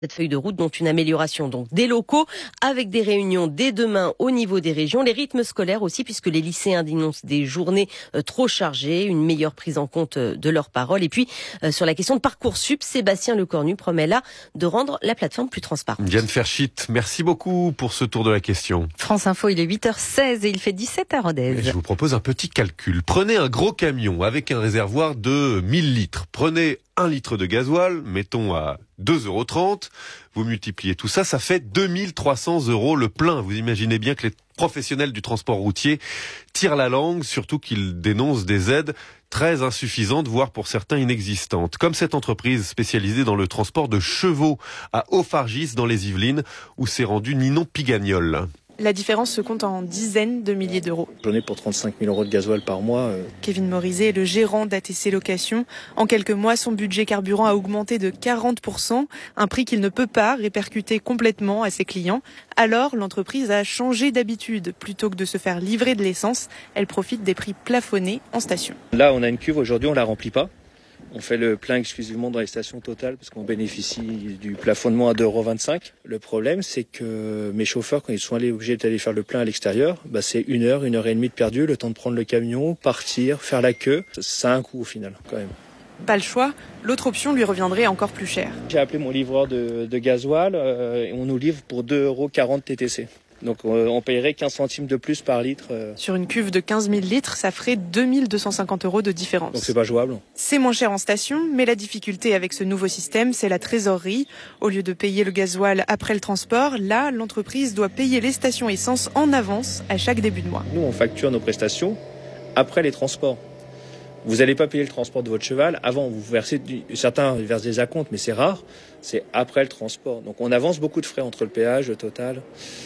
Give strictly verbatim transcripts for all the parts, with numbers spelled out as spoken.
Cette feuille de route dont une amélioration donc des locaux avec des réunions dès demain au niveau des régions, les rythmes scolaires aussi puisque les lycéens dénoncent des journées euh, trop chargées, une meilleure prise en compte euh, de leurs paroles et puis euh, sur la question de Parcoursup, Sébastien Lecornu promet là de rendre la plateforme plus transparente. Diane Ferchit, merci beaucoup pour ce tour de la question. France Info, il est huit heures seize et il fait dix-sept à Rodez. Et je vous propose un petit calcul. Prenez un gros camion avec un réservoir de mille litres. Prenez un litre de gasoil, mettons à deux euros trente. Vous multipliez tout ça, ça fait deux mille trois cents euros le plein. Vous imaginez bien que les professionnels du transport routier tirent la langue, surtout qu'ils dénoncent des aides très insuffisantes, voire pour certains inexistantes. Comme cette entreprise spécialisée dans le transport de chevaux à Haut-Fargis dans les Yvelines, où s'est rendu Ninon Pigagnol. La différence se compte en dizaines de milliers d'euros. J'en ai pour trente-cinq mille euros de gasoil par mois. Euh... Kevin Morizet est le gérant d'A T C Location. En quelques mois, son budget carburant a augmenté de quarante pour cent, un prix qu'il ne peut pas répercuter complètement à ses clients. Alors, l'entreprise a changé d'habitude. Plutôt que de se faire livrer de l'essence, elle profite des prix plafonnés en station. Là, on a une cuve, aujourd'hui, on la remplit pas. On fait le plein exclusivement dans les stations Total parce qu'on bénéficie du plafonnement à deux euros vingt-cinq. Le problème, c'est que mes chauffeurs, quand ils sont allés obligés d'aller faire le plein à l'extérieur, bah c'est une heure, une heure et demie de perdu, le temps de prendre le camion, partir, faire la queue. Ça a un coût au final, quand même. Pas le choix, l'autre option lui reviendrait encore plus cher. J'ai appelé mon livreur de, de gasoil euh, et on nous livre pour deux euros quarante T T C. Donc euh, on payerait quinze centimes de plus par litre. Euh. Sur une cuve de quinze mille litres, ça ferait deux mille deux cent cinquante euros de différence. Donc c'est pas jouable. C'est moins cher en station, mais la difficulté avec ce nouveau système, c'est la trésorerie. Au lieu de payer le gasoil après le transport, là, l'entreprise doit payer les stations essence en avance à chaque début de mois. Nous, on facture nos prestations après les transports. Vous n'allez pas payer le transport de votre cheval avant. Vous versez du... Certains versent des acomptes, mais c'est rare. C'est après le transport. Donc on avance beaucoup de frais entre le péage, le total.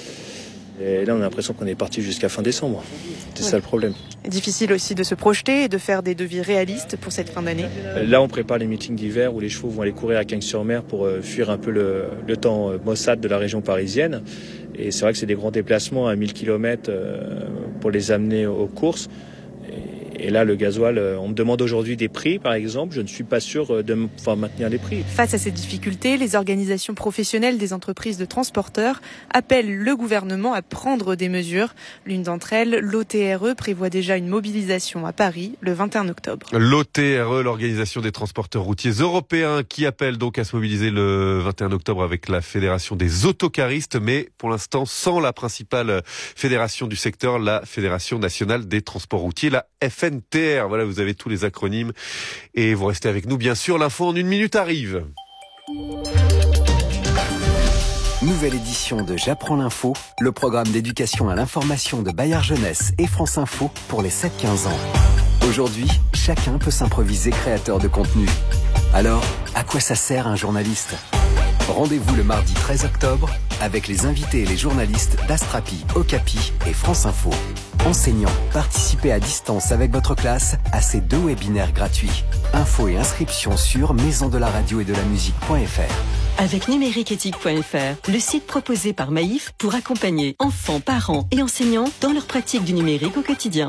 Et là, on a l'impression qu'on est parti jusqu'à fin décembre. C'est ouais. ça le problème. Difficile aussi de se projeter et de faire des devis réalistes pour cette fin d'année. Là, on prépare les meetings d'hiver où les chevaux vont aller courir à Cagnes-sur-Mer pour euh, fuir un peu le, le temps euh, maussade de la région parisienne. Et c'est vrai que c'est des grands déplacements à mille kilomètres euh, pour les amener aux courses. Et là, le gasoil, on me demande aujourd'hui des prix, par exemple. Je ne suis pas sûr de pouvoir maintenir les prix. Face à ces difficultés, les organisations professionnelles des entreprises de transporteurs appellent le gouvernement à prendre des mesures. L'une d'entre elles, l'O T R E, prévoit déjà une mobilisation à Paris le vingt et un octobre. L'O T R E, l'Organisation des transporteurs routiers européens, qui appelle donc à se mobiliser le vingt et un octobre avec la Fédération des autocaristes, mais pour l'instant sans la principale fédération du secteur, la Fédération nationale des transports routiers, la F N T R. Voilà, vous avez tous les acronymes et vous restez avec nous, bien sûr. L'info en une minute arrive. Nouvelle édition de J'apprends l'info, le programme d'éducation à l'information de Bayard Jeunesse et France Info pour les sept quinze ans. Aujourd'hui, chacun peut s'improviser créateur de contenu. Alors, à quoi ça sert un journaliste ? Rendez-vous le mardi treize octobre avec les invités et les journalistes d'Astrapi, Okapi et France Info. Enseignants, participez à distance avec votre classe à ces deux webinaires gratuits. Infos et inscriptions sur maison de la radio et de la musique point f r. Avec numérique éthique point f r, le site proposé par Maïf pour accompagner enfants, parents et enseignants dans leur pratique du numérique au quotidien.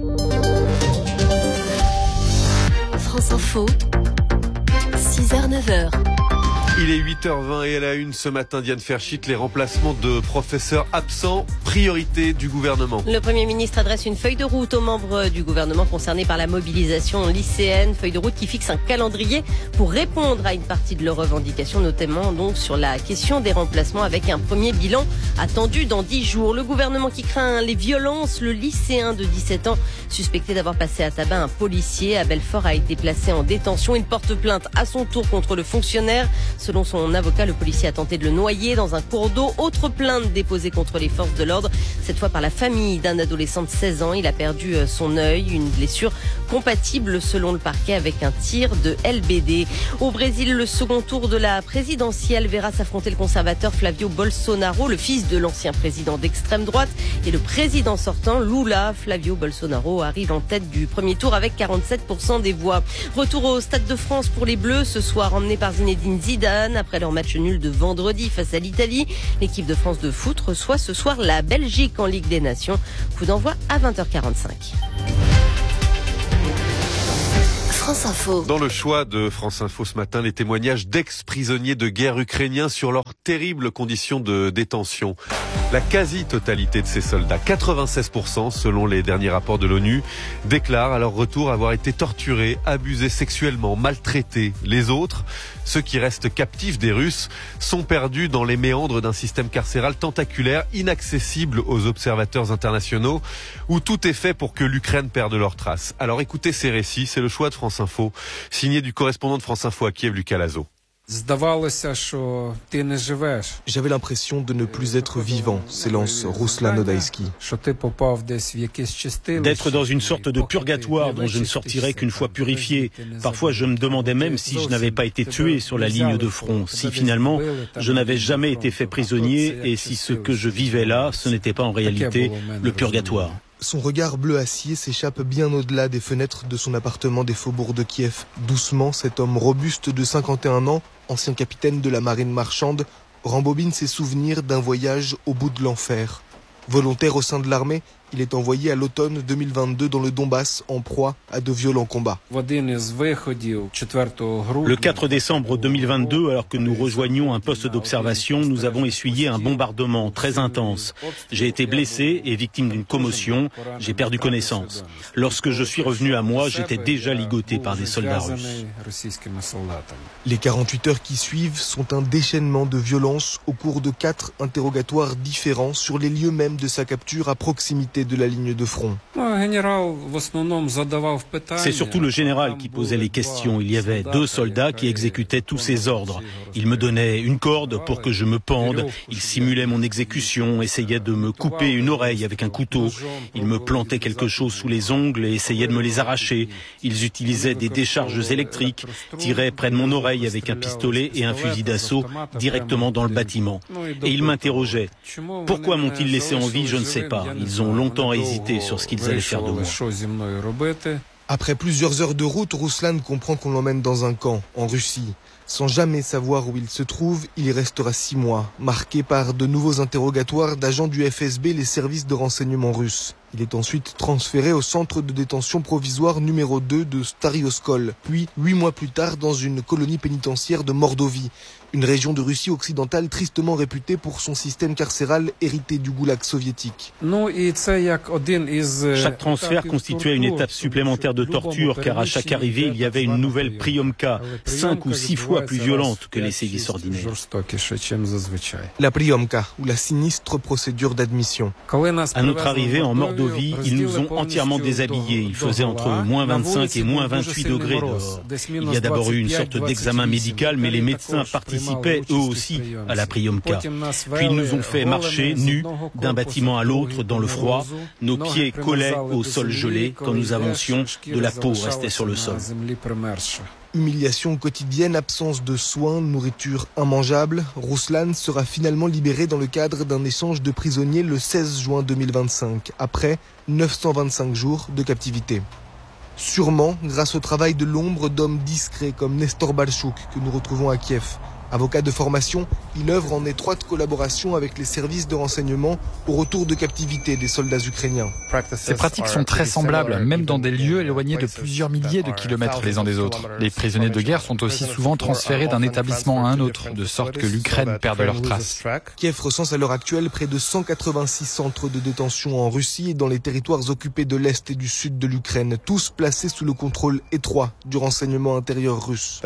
France Info, six heures neuf heures. Il est huit heures vingt et à la une ce matin, Diane Ferchit, les remplacements de professeurs absents, priorité du gouvernement. Le Premier ministre adresse une feuille de route aux membres du gouvernement concernés par la mobilisation lycéenne, feuille de route qui fixe un calendrier pour répondre à une partie de leurs revendications, notamment donc sur la question des remplacements avec un premier bilan attendu dans dix jours. Le gouvernement qui craint les violences, le lycéen de dix-sept ans suspecté d'avoir passé à tabac un policier à Belfort a été placé en détention. Il porte plainte à son tour contre le fonctionnaire. Selon son avocat, le policier a tenté de le noyer dans un cours d'eau. Autre plainte déposée contre les forces de l'ordre, cette fois par la famille d'un adolescent de seize ans. Il a perdu son œil, une blessure compatible selon le parquet avec un tir de L B D. Au Brésil, le second tour de la présidentielle verra s'affronter le conservateur Flavio Bolsonaro, le fils de l'ancien président d'extrême droite, et le président sortant Lula. Flavio Bolsonaro arrive en tête du premier tour avec quarante-sept pour cent des voix. Retour au Stade de France pour les Bleus, ce soir emmené par Zinedine Zidane. Après leur match nul de vendredi face à l'Italie, l'équipe de France de foot reçoit ce soir la Belgique en Ligue des Nations. Coup d'envoi à vingt heures quarante-cinq. France Info. Dans le choix de France Info ce matin, les témoignages d'ex-prisonniers de guerre ukrainiens sur leurs terribles conditions de détention. La quasi-totalité de ces soldats, quatre-vingt-seize pour cent selon les derniers rapports de l'ONU, déclarent à leur retour avoir été torturés, abusés sexuellement, maltraités. Les autres, ceux qui restent captifs des Russes, sont perdus dans les méandres d'un système carcéral tentaculaire, inaccessible aux observateurs internationaux, où tout est fait pour que l'Ukraine perde leurs traces. Alors écoutez ces récits, c'est le choix de France Info, signé du correspondant de France Info à Kiev, Lucas Lazo. J'avais l'impression de ne plus être vivant, s'élance Ruslan Odaïski. D'être dans une sorte de purgatoire dont je ne sortirais qu'une fois purifié. Parfois, je me demandais même si je n'avais pas été tué sur la ligne de front, si finalement je n'avais jamais été fait prisonnier et si ce que je vivais là, ce n'était pas en réalité le purgatoire. Son regard bleu acier s'échappe bien au-delà des fenêtres de son appartement des faubourgs de Kiev. Doucement, cet homme robuste de cinquante et un ans, ancien capitaine de la marine marchande, rembobine ses souvenirs d'un voyage au bout de l'enfer. Volontaire au sein de l'armée, il est envoyé à l'automne deux mille vingt-deux dans le Donbass en proie à de violents combats. Le quatre décembre deux mille vingt-deux, alors que nous rejoignions un poste d'observation, nous avons essuyé un bombardement très intense. J'ai été blessé et victime d'une commotion, j'ai perdu connaissance. Lorsque je suis revenu à moi, j'étais déjà ligoté par des soldats russes. Les quarante-huit heures qui suivent sont un déchaînement de violence au cours de quatre interrogatoires différents sur les lieux mêmes de sa capture à proximité de la ligne de front. C'est surtout le général qui posait les questions. Il y avait deux soldats qui exécutaient tous ses ordres. Il me donnait une corde pour que je me pende. Il simulait mon exécution, essayait de me couper une oreille avec un couteau. Il me plantait quelque chose sous les ongles et essayait de me les arracher. Ils utilisaient des décharges électriques, tiraient près de mon oreille avec un pistolet et un fusil d'assaut directement dans le bâtiment. Et ils m'interrogeaient. Pourquoi m'ont-ils laissé en vie? Je ne sais pas. Ils ont longtemps hésité sur ce qu'ils allaient faire de moi. Après plusieurs heures de route, Ruslan comprend qu'on l'emmène dans un camp, en Russie. Sans jamais savoir où il se trouve, il y restera six mois, marqué par de nouveaux interrogatoires d'agents du F S B, les services de renseignement russes. Il est ensuite transféré au centre de détention provisoire numéro deux de Stary-Oskol, puis huit mois plus tard dans une colonie pénitentiaire de Mordovie, une région de Russie occidentale tristement réputée pour son système carcéral hérité du goulag soviétique. Chaque transfert constituait une étape supplémentaire de torture, car à chaque arrivée, il y avait une nouvelle priomka, cinq ou six fois plus violente que les sévices ordinaires. La priomka, ou la sinistre procédure d'admission. À notre arrivée en Mordovie, ils nous ont entièrement déshabillés. Il faisait entre moins vingt-cinq et moins vingt-huit degrés dehors. Il y a d'abord eu une sorte d'examen médical, mais les médecins participaient eux aussi à la priomka. Puis ils nous ont fait marcher nus d'un bâtiment à l'autre dans le froid. Nos pieds collaient au sol gelé. Quand nous avancions, de la peau restait sur le sol. Humiliation quotidienne, absence de soins, nourriture immangeable. Ruslan sera finalement libéré dans le cadre d'un échange de prisonniers le seize juin deux mille vingt-cinq, après neuf cent vingt-cinq jours de captivité. Sûrement grâce au travail de l'ombre d'hommes discrets comme Nestor Balchouk, que nous retrouvons à Kiev. Avocat de formation, il œuvre en étroite collaboration avec les services de renseignement au retour de captivité des soldats ukrainiens. Ces pratiques sont très semblables, même dans des lieux éloignés de plusieurs milliers de kilomètres les uns des autres. Les prisonniers de guerre sont aussi souvent transférés d'un établissement à un autre, de sorte que l'Ukraine perde leurs traces. Kiev recense à l'heure actuelle près de cent quatre-vingt-six centres de détention en Russie et dans les territoires occupés de l'Est et du Sud de l'Ukraine, tous placés sous le contrôle étroit du renseignement intérieur russe.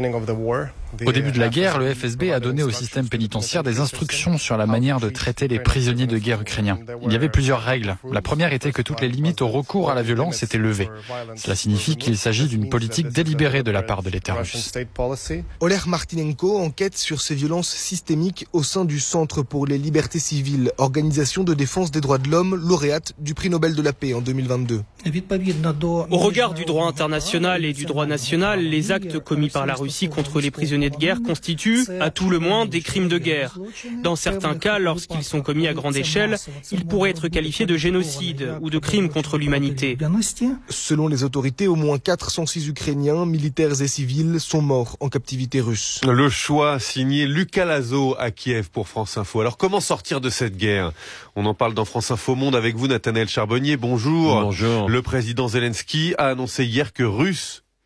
Au début de la guerre, le F S B a donné au système pénitentiaire des instructions sur la manière de traiter les prisonniers de guerre ukrainiens. Il y avait plusieurs règles. La première était que toutes les limites au recours à la violence étaient levées. Cela signifie qu'il s'agit d'une politique délibérée de la part de l'État russe. Oleg Martinenko enquête sur ces violences systémiques au sein du Centre pour les libertés civiles, organisation de défense des droits de l'homme, lauréate du prix Nobel de la paix en deux mille vingt-deux. Au regard du droit international et du droit national, les actes commis par la Russie contre les prisonniers de guerre constituent, à tout le moins, des crimes de guerre. Dans certains cas, lorsqu'ils sont commis à grande échelle, ils pourraient être qualifiés de génocide ou de crimes contre l'humanité. Selon les autorités, au moins quatre cent six Ukrainiens, militaires et civils, sont morts en captivité russe. Le choix signé Lucas Lazo à Kiev pour France Info. Alors comment sortir de cette guerre? On en parle dans France Info Monde avec vous, Nathanaël Charbonnier. Bonjour. Bonjour. Le président Zelensky a annoncé hier que Russes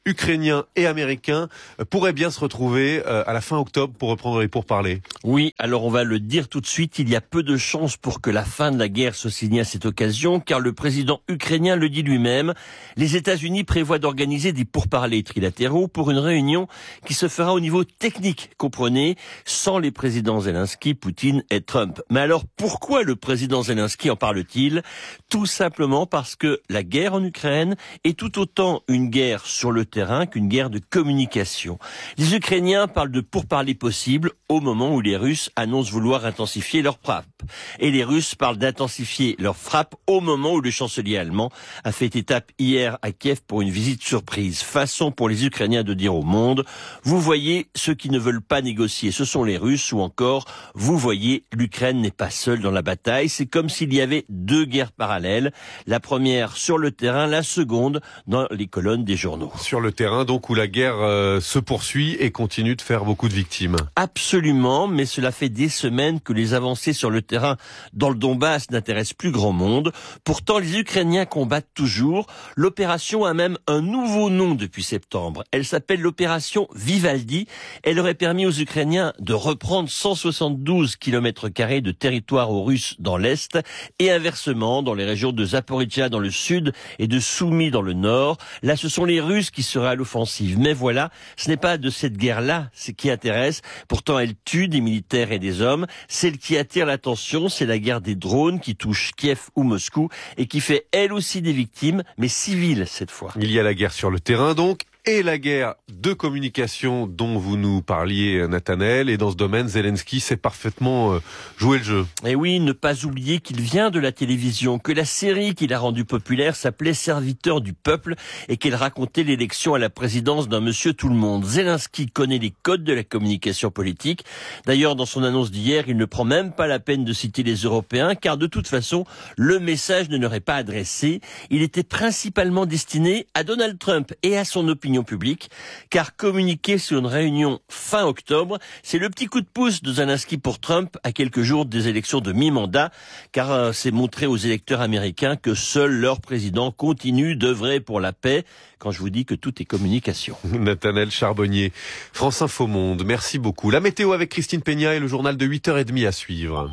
ukrainiens et américains pourraient bien se retrouver à la fin octobre pour reprendre les pourparlers. Oui, alors on va le dire tout de suite, il y a peu de chances pour que la fin de la guerre se signe à cette occasion, car le président ukrainien le dit lui-même, les États-Unis prévoient d'organiser des pourparlers trilatéraux pour une réunion qui se fera au niveau technique, comprenez, sans les présidents Zelensky, Poutine et Trump. Mais alors pourquoi le président Zelensky en parle-t-il ? Tout simplement parce que la guerre en Ukraine est tout autant une guerre sur le terrain qu'une guerre de communication. Les Ukrainiens parlent de pourparlers possibles au moment où les Russes annoncent vouloir intensifier leurs frappes. Et les Russes parlent d'intensifier leurs frappes au moment où le chancelier allemand a fait étape hier à Kiev pour une visite surprise. Façon pour les Ukrainiens de dire au monde, vous voyez, ceux qui ne veulent pas négocier, ce sont les Russes, ou encore, vous voyez, l'Ukraine n'est pas seule dans la bataille. C'est comme s'il y avait deux guerres parallèles. La première sur le terrain, la seconde dans les colonnes des journaux. Sur le terrain, donc, où la guerre euh, se poursuit et continue de faire beaucoup de victimes. Absolument, mais cela fait des semaines que les avancées sur le terrain dans le Donbass n'intéressent plus grand monde. Pourtant, les Ukrainiens combattent toujours. L'opération a même un nouveau nom depuis septembre. Elle s'appelle l'opération Vivaldi. Elle aurait permis aux Ukrainiens de reprendre cent soixante-douze kilomètres carrés de territoire aux Russes dans l'Est et inversement dans les régions de Zaporizhzhia dans le sud et de Soumy dans le nord. Là, ce sont les Russes qui seraient à l'offensive. Mais voilà, ce n'est pas de cette guerre-là ce qui intéresse. Pourtant, elle tue des militaires et des hommes. Celle qui attire l'attention, c'est la guerre des drones qui touche Kiev ou Moscou et qui fait elle aussi des victimes, mais civiles cette fois. Il y a la guerre sur le terrain donc, et la guerre de communication dont vous nous parliez, Nathanaël. Et dans ce domaine, Zelensky sait parfaitement euh, jouer le jeu. Et oui, ne pas oublier qu'il vient de la télévision, que la série qu'il a rendue populaire s'appelait Serviteur du peuple et qu'elle racontait l'élection à la présidence d'un monsieur tout le monde. Zelensky connaît les codes de la communication politique. D'ailleurs, dans son annonce d'hier, il ne prend même pas la peine de citer les Européens, car de toute façon, le message ne leur est pas adressé. Il était principalement destiné à Donald Trump et à son opinion publique, car communiquer sur une réunion fin octobre, c'est le petit coup de pouce de Zelensky pour Trump à quelques jours des élections de mi-mandat, car euh, c'est montrer aux électeurs américains que seul leur président continue d'œuvrer pour la paix, quand je vous dis que tout est communication. Nathanaël Charbonnier, France Info Monde, merci beaucoup. La météo avec Christine Peña et le journal de huit heures trente à suivre.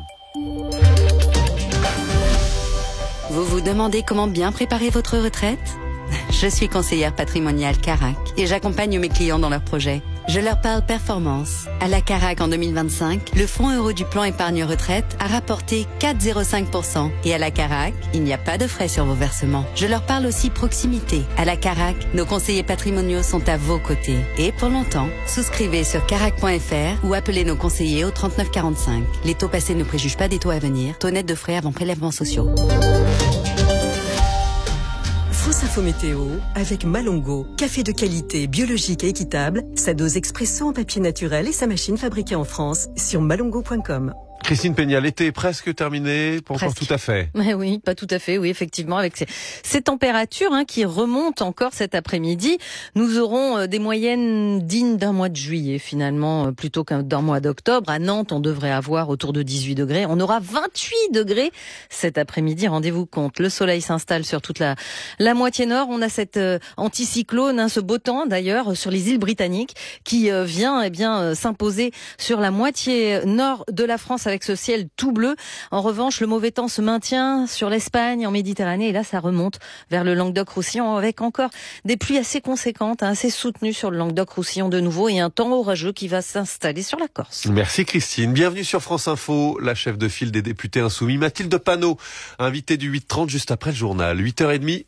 Vous vous demandez comment bien préparer votre retraite ? Je suis conseillère patrimoniale Carac et j'accompagne mes clients dans leurs projets. Je leur parle performance. À la Carac en deux mille vingt-cinq, le fonds euro du plan épargne retraite a rapporté quatre virgule zéro cinq pour cent. Et à la Carac, il n'y a pas de frais sur vos versements. Je leur parle aussi proximité. À la Carac, nos conseillers patrimoniaux sont à vos côtés. Et pour longtemps, souscrivez sur carac point f r ou appelez nos conseillers au trente-neuf quarante-cinq. Les taux passés ne préjugent pas des taux à venir. Taux net de frais avant prélèvements sociaux. France Info Météo avec Malongo. Café de qualité, biologique et équitable. Sa dose expresso en papier naturel et sa machine fabriquée en France sur malongo point com. Christine Peña, l'été est presque terminé, pas encore tout à fait. Mais oui, pas tout à fait, oui, effectivement, avec ces, ces températures hein, qui remontent encore cet après-midi, nous aurons euh, des moyennes dignes d'un mois de juillet, finalement, euh, plutôt qu'un d'un mois d'octobre. À Nantes, on devrait avoir autour de dix-huit degrés. On aura vingt-huit degrés cet après-midi, rendez-vous compte. Le soleil s'installe sur toute la, la moitié nord. On a cet euh, anticyclone, hein, ce beau temps d'ailleurs, sur les îles britanniques, qui euh, vient eh bien euh, s'imposer sur la moitié nord de la France avec ce ciel tout bleu. En revanche, le mauvais temps se maintient sur l'Espagne, en Méditerranée, et là, ça remonte vers le Languedoc-Roussillon avec encore des pluies assez conséquentes, hein, assez soutenues sur le Languedoc-Roussillon de nouveau et un temps orageux qui va s'installer sur la Corse. Merci Christine. Bienvenue sur France Info, la chef de file des députés insoumis, Mathilde Panot, invitée du huit trente juste après le journal. huit heures trente.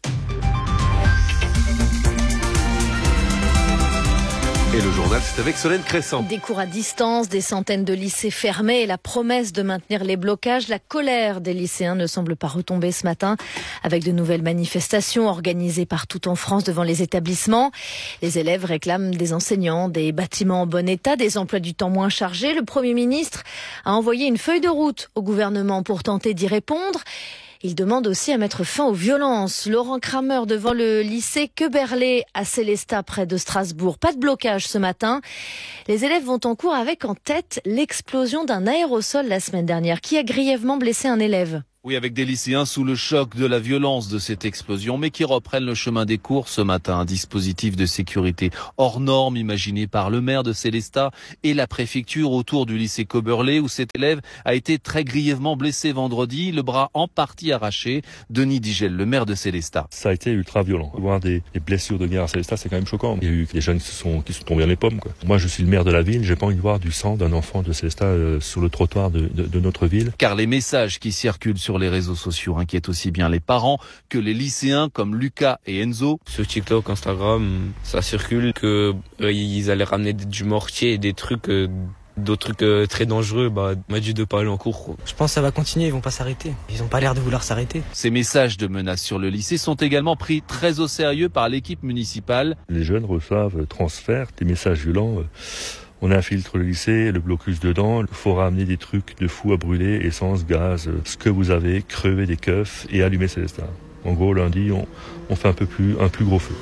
Et le journal, c'est avec Solène Crescent. Des cours à distance, des centaines de lycées fermés et la promesse de maintenir les blocages. La colère des lycéens ne semble pas retomber ce matin avec de nouvelles manifestations organisées partout en France devant les établissements. Les élèves réclament des enseignants, des bâtiments en bon état, des emplois du temps moins chargés. Le Premier ministre a envoyé une feuille de route au gouvernement pour tenter d'y répondre. Il demande aussi à mettre fin aux violences. Laurent Kramer devant le lycée Queberlé à Célestat près de Strasbourg. Pas de blocage ce matin. Les élèves vont en cours avec en tête l'explosion d'un aérosol la semaine dernière qui a grièvement blessé un élève. Oui, avec des lycéens sous le choc de la violence de cette explosion, mais qui reprennent le chemin des cours ce matin. Un dispositif de sécurité hors norme imaginé par le maire de Sélestat et la préfecture autour du lycée Coberlé, où cet élève a été très grièvement blessé vendredi, le bras en partie arraché. Denis Digel, le maire de Sélestat. Ça a été ultra violent. Voir des, des blessures de guerre à Sélestat, c'est quand même choquant. Il y a eu des jeunes qui se sont, qui sont tombés dans les pommes, quoi. Moi, je suis le maire de la ville, j'ai pas envie de voir du sang d'un enfant de Sélestat euh, sur le trottoir de, de, de notre ville. Car les messages qui circulent sur les réseaux sociaux inquiètent aussi bien les parents que les lycéens comme Lucas et Enzo. Sur TikTok, Instagram, ça circule que euh, ils allaient ramener du mortier et des trucs, euh, d'autres trucs euh, très dangereux. Bah, m'a dit de pas aller en cours, quoi. Je pense que ça va continuer, ils vont pas s'arrêter. Ils ont pas l'air de vouloir s'arrêter. Ces messages de menaces sur le lycée sont également pris très au sérieux par l'équipe municipale. Les jeunes reçoivent, transfèrent des messages violents. Euh... On infiltre le lycée, le blocus dedans, il faut ramener des trucs de fou à brûler, essence, gaz, ce que vous avez, crever des keufs et allumer Sélestat. En gros, lundi, on, on fait un peu plus, un plus gros feu.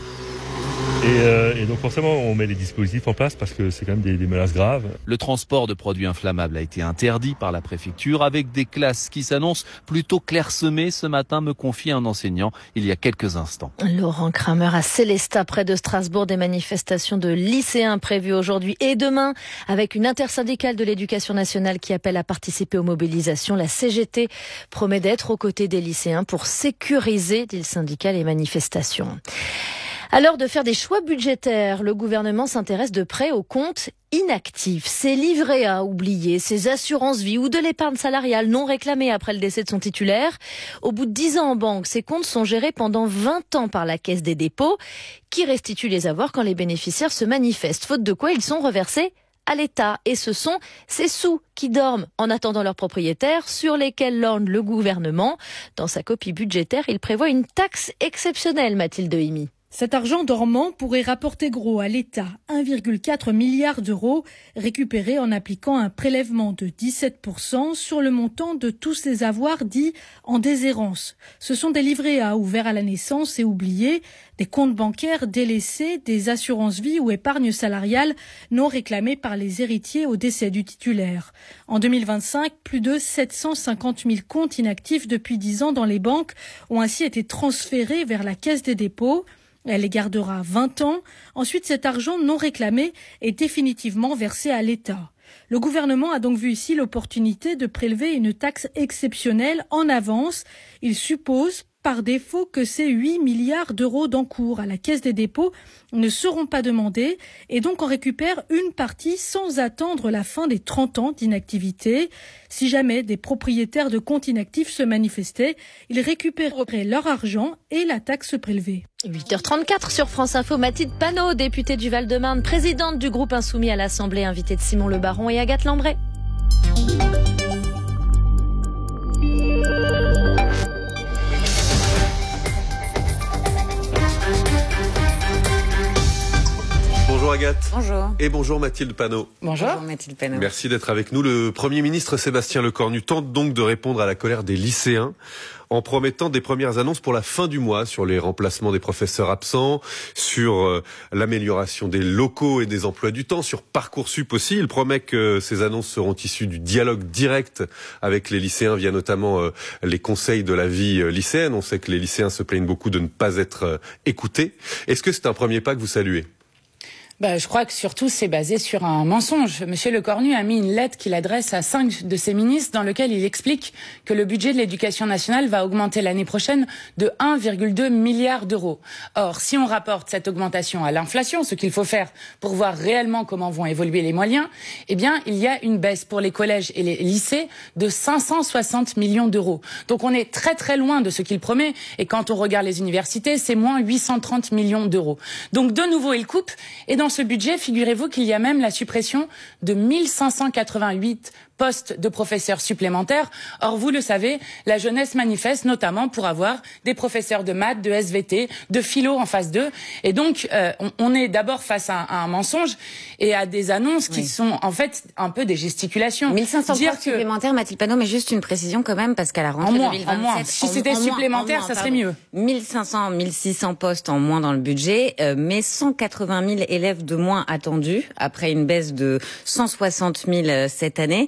Et, euh, et donc forcément, on met les dispositifs en place parce que c'est quand même des, des menaces graves. Le transport de produits inflammables a été interdit par la préfecture avec des classes qui s'annoncent plutôt clairsemées ce matin, me confie un enseignant il y a quelques instants. Laurent Kramer à Sélestat, près de Strasbourg, des manifestations de lycéens prévues aujourd'hui et demain avec une intersyndicale de l'éducation nationale qui appelle à participer aux mobilisations. La C G T promet d'être aux côtés des lycéens pour sécuriser, dit le syndicat, les manifestations. À l'heure de faire des choix budgétaires, le gouvernement s'intéresse de près aux comptes inactifs, ces livrets A oubliés, ces assurances-vie ou de l'épargne salariale non réclamée après le décès de son titulaire. Au bout de dix ans en banque, ces comptes sont gérés pendant vingt ans par la Caisse des dépôts, qui restitue les avoirs quand les bénéficiaires se manifestent, faute de quoi ils sont reversés à l'État. Et ce sont ces sous qui dorment en attendant leurs propriétaires, sur lesquels lorgne le gouvernement. Dans sa copie budgétaire, il prévoit une taxe exceptionnelle, Mathilde Himi. Cet argent dormant pourrait rapporter gros à l'État, un virgule quatre milliard d'euros, récupérés en appliquant un prélèvement de dix-sept pour cent sur le montant de tous les avoirs dits en déshérence. Ce sont des livrets A ouverts à la naissance et oubliés, des comptes bancaires délaissés, des assurances-vie ou épargnes salariales non réclamées par les héritiers au décès du titulaire. En deux mille vingt-cinq, plus de sept cent cinquante mille comptes inactifs depuis dix ans dans les banques ont ainsi été transférés vers la Caisse des dépôts. Elle les gardera vingt ans. Ensuite, cet argent non réclamé est définitivement versé à l'État. Le gouvernement a donc vu ici l'opportunité de prélever une taxe exceptionnelle en avance. Il suppose par défaut que ces huit milliards d'euros d'encours à la Caisse des dépôts ne seront pas demandés et donc en récupère une partie sans attendre la fin des trente ans d'inactivité. Si jamais des propriétaires de comptes inactifs se manifestaient, ils récupéreraient leur argent et la taxe prélevée. huit heures trente-quatre sur France Info, Mathilde Panot, députée du Val-de-Marne, présidente du groupe Insoumis à l'Assemblée, invitée de Simon Le Baron et Agathe Lambray. Bonjour Agathe. Bonjour. Et bonjour Mathilde Panot. Bonjour. Bonjour Mathilde Panot. Merci d'être avec nous. Le Premier ministre Sébastien Lecornu tente donc de répondre à la colère des lycéens en promettant des premières annonces pour la fin du mois sur les remplacements des professeurs absents, sur euh, l'amélioration des locaux et des emplois du temps, sur Parcoursup aussi. Il promet que ces annonces seront issues du dialogue direct avec les lycéens via notamment euh, les conseils de la vie euh, lycéenne. On sait que les lycéens se plaignent beaucoup de ne pas être euh, écoutés. Est-ce que c'est un premier pas que vous saluez ? Bah, je crois que surtout c'est basé sur un mensonge. Monsieur Lecornu a mis une lettre qu'il adresse à cinq de ses ministres dans lequel il explique que le budget de l'éducation nationale va augmenter l'année prochaine de un virgule deux milliard d'euros. Or, si on rapporte cette augmentation à l'inflation, ce qu'il faut faire pour voir réellement comment vont évoluer les moyens, eh bien, il y a une baisse pour les collèges et les lycées de cinq cent soixante millions d'euros. Donc on est très très loin de ce qu'il promet. Et quand on regarde les universités, c'est moins huit cent trente millions d'euros. Donc de nouveau, il coupe. Et dans ce budget, figurez-vous qu'il y a même la suppression de mille cinq cent quatre-vingt-huit postes de professeurs supplémentaires. Or, vous le savez, la jeunesse manifeste notamment pour avoir des professeurs de maths, de S V T, de philo en phase deux. Et donc, euh, on, on est d'abord face à, à un mensonge et à des annonces qui oui. sont en fait un peu des gesticulations. mille cinq cents Dire postes que... supplémentaires, Mathilde Panot, mais juste une précision quand même, parce qu'à la rentrée en moins, deux mille vingt-sept... En moins. Si c'était supplémentaire, moins, ça serait mieux. mille cinq cents, mille six cents postes en moins dans le budget, euh, mais cent quatre-vingt mille élèves de moins attendus, après une baisse de cent soixante mille cette année.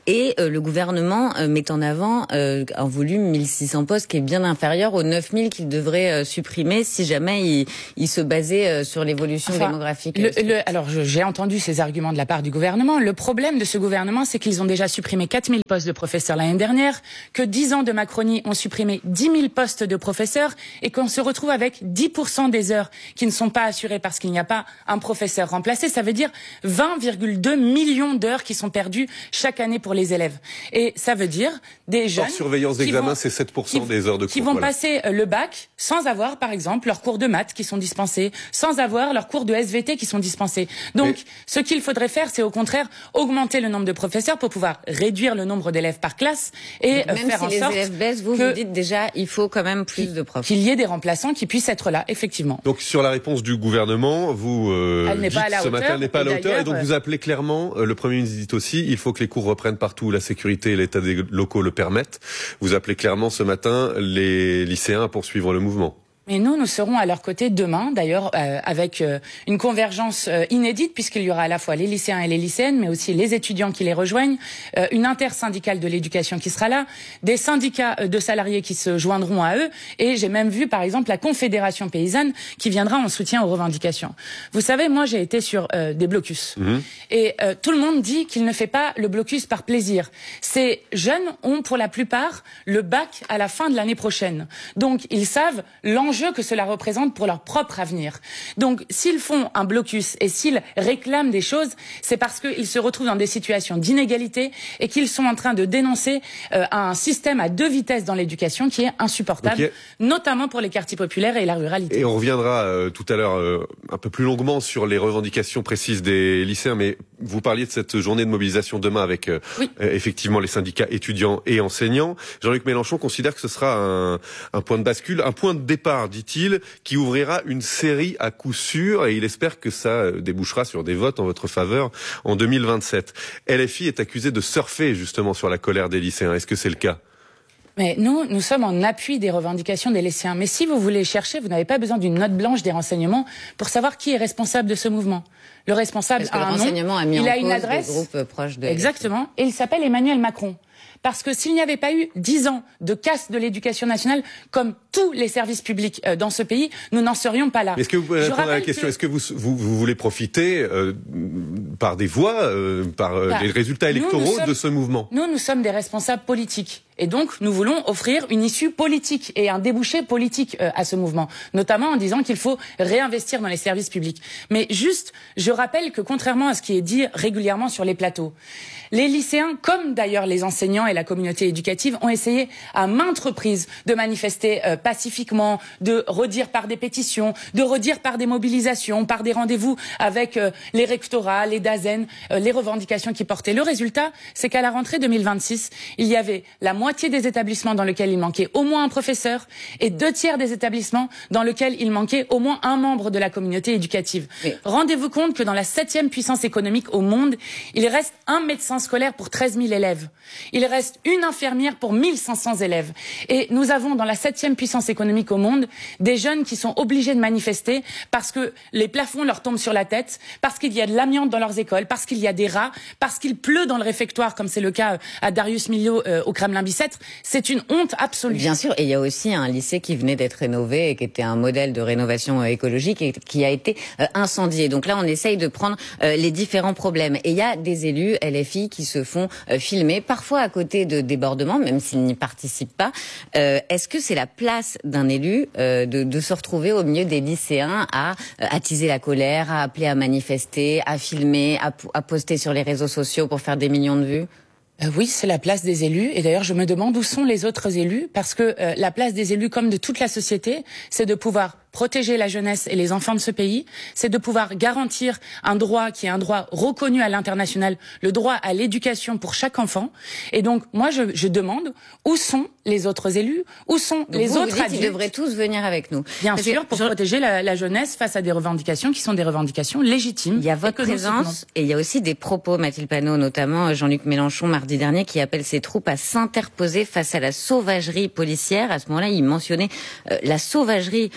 Et euh, le gouvernement euh, met en avant euh, un volume mille six cents postes qui est bien inférieur aux neuf mille qu'il devrait euh, supprimer si jamais il, il se basait euh, sur l'évolution enfin, démographique. Le, le, alors j'ai entendu ces arguments de la part du gouvernement. Le problème de ce gouvernement, c'est qu'ils ont déjà supprimé quatre mille postes de professeurs l'année dernière, que dix ans de Macronie ont supprimé dix mille postes de professeurs et qu'on se retrouve avec dix pour cent des heures qui ne sont pas assurées parce qu'il n'y a pas un professeur remplacé. Ça veut dire vingt virgule deux millions d'heures qui sont perdues chaque année pour les élèves. Et ça veut dire des jeunes... Hors surveillance d'examen, c'est sept pour cent qui, des heures de cours. Qui vont voilà. passer le bac sans avoir, par exemple, leurs cours de maths qui sont dispensés, sans avoir leurs cours de S V T qui sont dispensés. Donc, Mais... ce qu'il faudrait faire, c'est au contraire augmenter le nombre de professeurs pour pouvoir réduire le nombre d'élèves par classe et même faire si en les sorte élèves baissent, vous, que vous dites déjà il faut quand même plus de profs. Qu'il y ait des remplaçants qui puissent être là, effectivement. Donc sur la réponse du gouvernement, vous euh, elle n'est dites pas à la ce hauteur, matin elle n'est pas à la hauteur et donc euh... vous appelez clairement, euh, le Premier ministre dit aussi, il faut que les cours reprennent partout où la sécurité et l'état des locaux le permettent. Vous appelez clairement ce matin les lycéens à poursuivre le mouvement. Et nous, nous serons à leur côté demain, d'ailleurs, euh, avec euh, une convergence euh, inédite, puisqu'il y aura à la fois les lycéens et les lycéennes, mais aussi les étudiants qui les rejoignent, euh, une intersyndicale de l'éducation qui sera là, des syndicats euh, de salariés qui se joindront à eux, et j'ai même vu, par exemple, la Confédération paysanne qui viendra en soutien aux revendications. Vous savez, moi, j'ai été sur euh, des blocus, mmh. et euh, tout le monde dit qu'il ne fait pas le blocus par plaisir. Ces jeunes ont, pour la plupart, le bac à la fin de l'année prochaine. Donc, ils savent l'enjeu que cela représente pour leur propre avenir. Donc, s'ils font un blocus et s'ils réclament des choses, c'est parce qu'ils se retrouvent dans des situations d'inégalité et qu'ils sont en train de dénoncer euh, un système à deux vitesses dans l'éducation qui est insupportable, okay. notamment pour les quartiers populaires et la ruralité. Et on reviendra euh, tout à l'heure euh, un peu plus longuement sur les revendications précises des lycéens, mais vous parliez de cette journée de mobilisation demain avec euh, oui. euh, effectivement les syndicats étudiants et enseignants. Jean-Luc Mélenchon considère que ce sera un, un point de bascule, un point de départ, dit-il, qui ouvrira une série à coup sûr et il espère que ça débouchera sur des votes en votre faveur en deux mille vingt-sept. L F I est accusé de surfer justement sur la colère des lycéens. Est-ce que c'est le cas ? Mais nous, nous sommes en appui des revendications des lycéens. Mais si vous voulez chercher, vous n'avez pas besoin d'une note blanche des renseignements pour savoir qui est responsable de ce mouvement. Le responsable Parce que a le un renseignement nom, a mis il en a cause une adresse, des groupes proches de exactement, et il s'appelle Emmanuel Macron. Parce que s'il n'y avait pas eu dix ans de casse de l'éducation nationale, comme tous les services publics euh, dans ce pays, nous n'en serions pas là. Est-ce que vous pouvez répondre à la question ? Que... Est-ce que vous, vous, vous voulez profiter euh, par des voix, euh, par euh, bah, les résultats électoraux nous, nous sommes, de ce mouvement ? Nous, nous sommes des responsables politiques. Et donc, nous voulons offrir une issue politique et un débouché politique euh, à ce mouvement, notamment en disant qu'il faut réinvestir dans les services publics. Mais juste, je rappelle que contrairement à ce qui est dit régulièrement sur les plateaux, les lycéens, comme d'ailleurs les enseignants et la communauté éducative, ont essayé à maintes reprises de manifester euh, pacifiquement, de redire par des pétitions, de redire par des mobilisations, par des rendez-vous avec euh, les rectorats, les DAZEN, euh, les revendications qui portaient. Le résultat, c'est qu'à la rentrée deux mille vingt-six, il y avait la moitié des établissements dans lesquels il manquait au moins un professeur et deux tiers des établissements dans lesquels il manquait au moins un membre de la communauté éducative. Mais... Rendez-vous compte que dans la septième puissance économique au monde, il reste un médecin scolaire pour treize mille élèves. Il reste une infirmière pour mille cinq cents élèves. Et nous avons dans la septième puissance économique au monde des jeunes qui sont obligés de manifester parce que les plafonds leur tombent sur la tête, parce qu'il y a de l'amiante dans leurs écoles, parce qu'il y a des rats, parce qu'il pleut dans le réfectoire, comme c'est le cas à Darius Milhaud euh, au Kremlin-Bicêtre. C'est une honte absolue. Bien sûr, et il y a aussi un lycée qui venait d'être rénové et qui était un modèle de rénovation euh, écologique et qui a été euh, incendié. Donc là, on essaye de prendre euh, les différents problèmes. Et il y a des élus L F I qui se font euh, filmer, parfois à côté de débordements, même s'ils n'y participent pas. Euh, est-ce que c'est la place d'un élu euh, de, de se retrouver au milieu des lycéens à euh, attiser la colère, à appeler à manifester, à filmer, à, à poster sur les réseaux sociaux pour faire des millions de vues ? Euh, oui, c'est la place des élus. Et d'ailleurs, je me demande où sont les autres élus, parce que euh, la place des élus, comme de toute la société, c'est de pouvoir protéger la jeunesse et les enfants de ce pays, c'est de pouvoir garantir un droit qui est un droit reconnu à l'international, le droit à l'éducation pour chaque enfant. Et donc, moi, je, je demande où sont les autres élus, où sont donc les vous, autres vous dites, adultes. Ils devraient tous venir avec nous. Bien Parce sûr, pour je... protéger la, la jeunesse face à des revendications qui sont des revendications légitimes. Il y a votre présence et il y a aussi des propos, Mathilde Panot, notamment Jean-Luc Mélenchon, mardi dernier, qui appelle ses troupes à s'interposer face à la sauvagerie policière. À ce moment-là, il mentionnait euh, la sauvagerie euh, policière.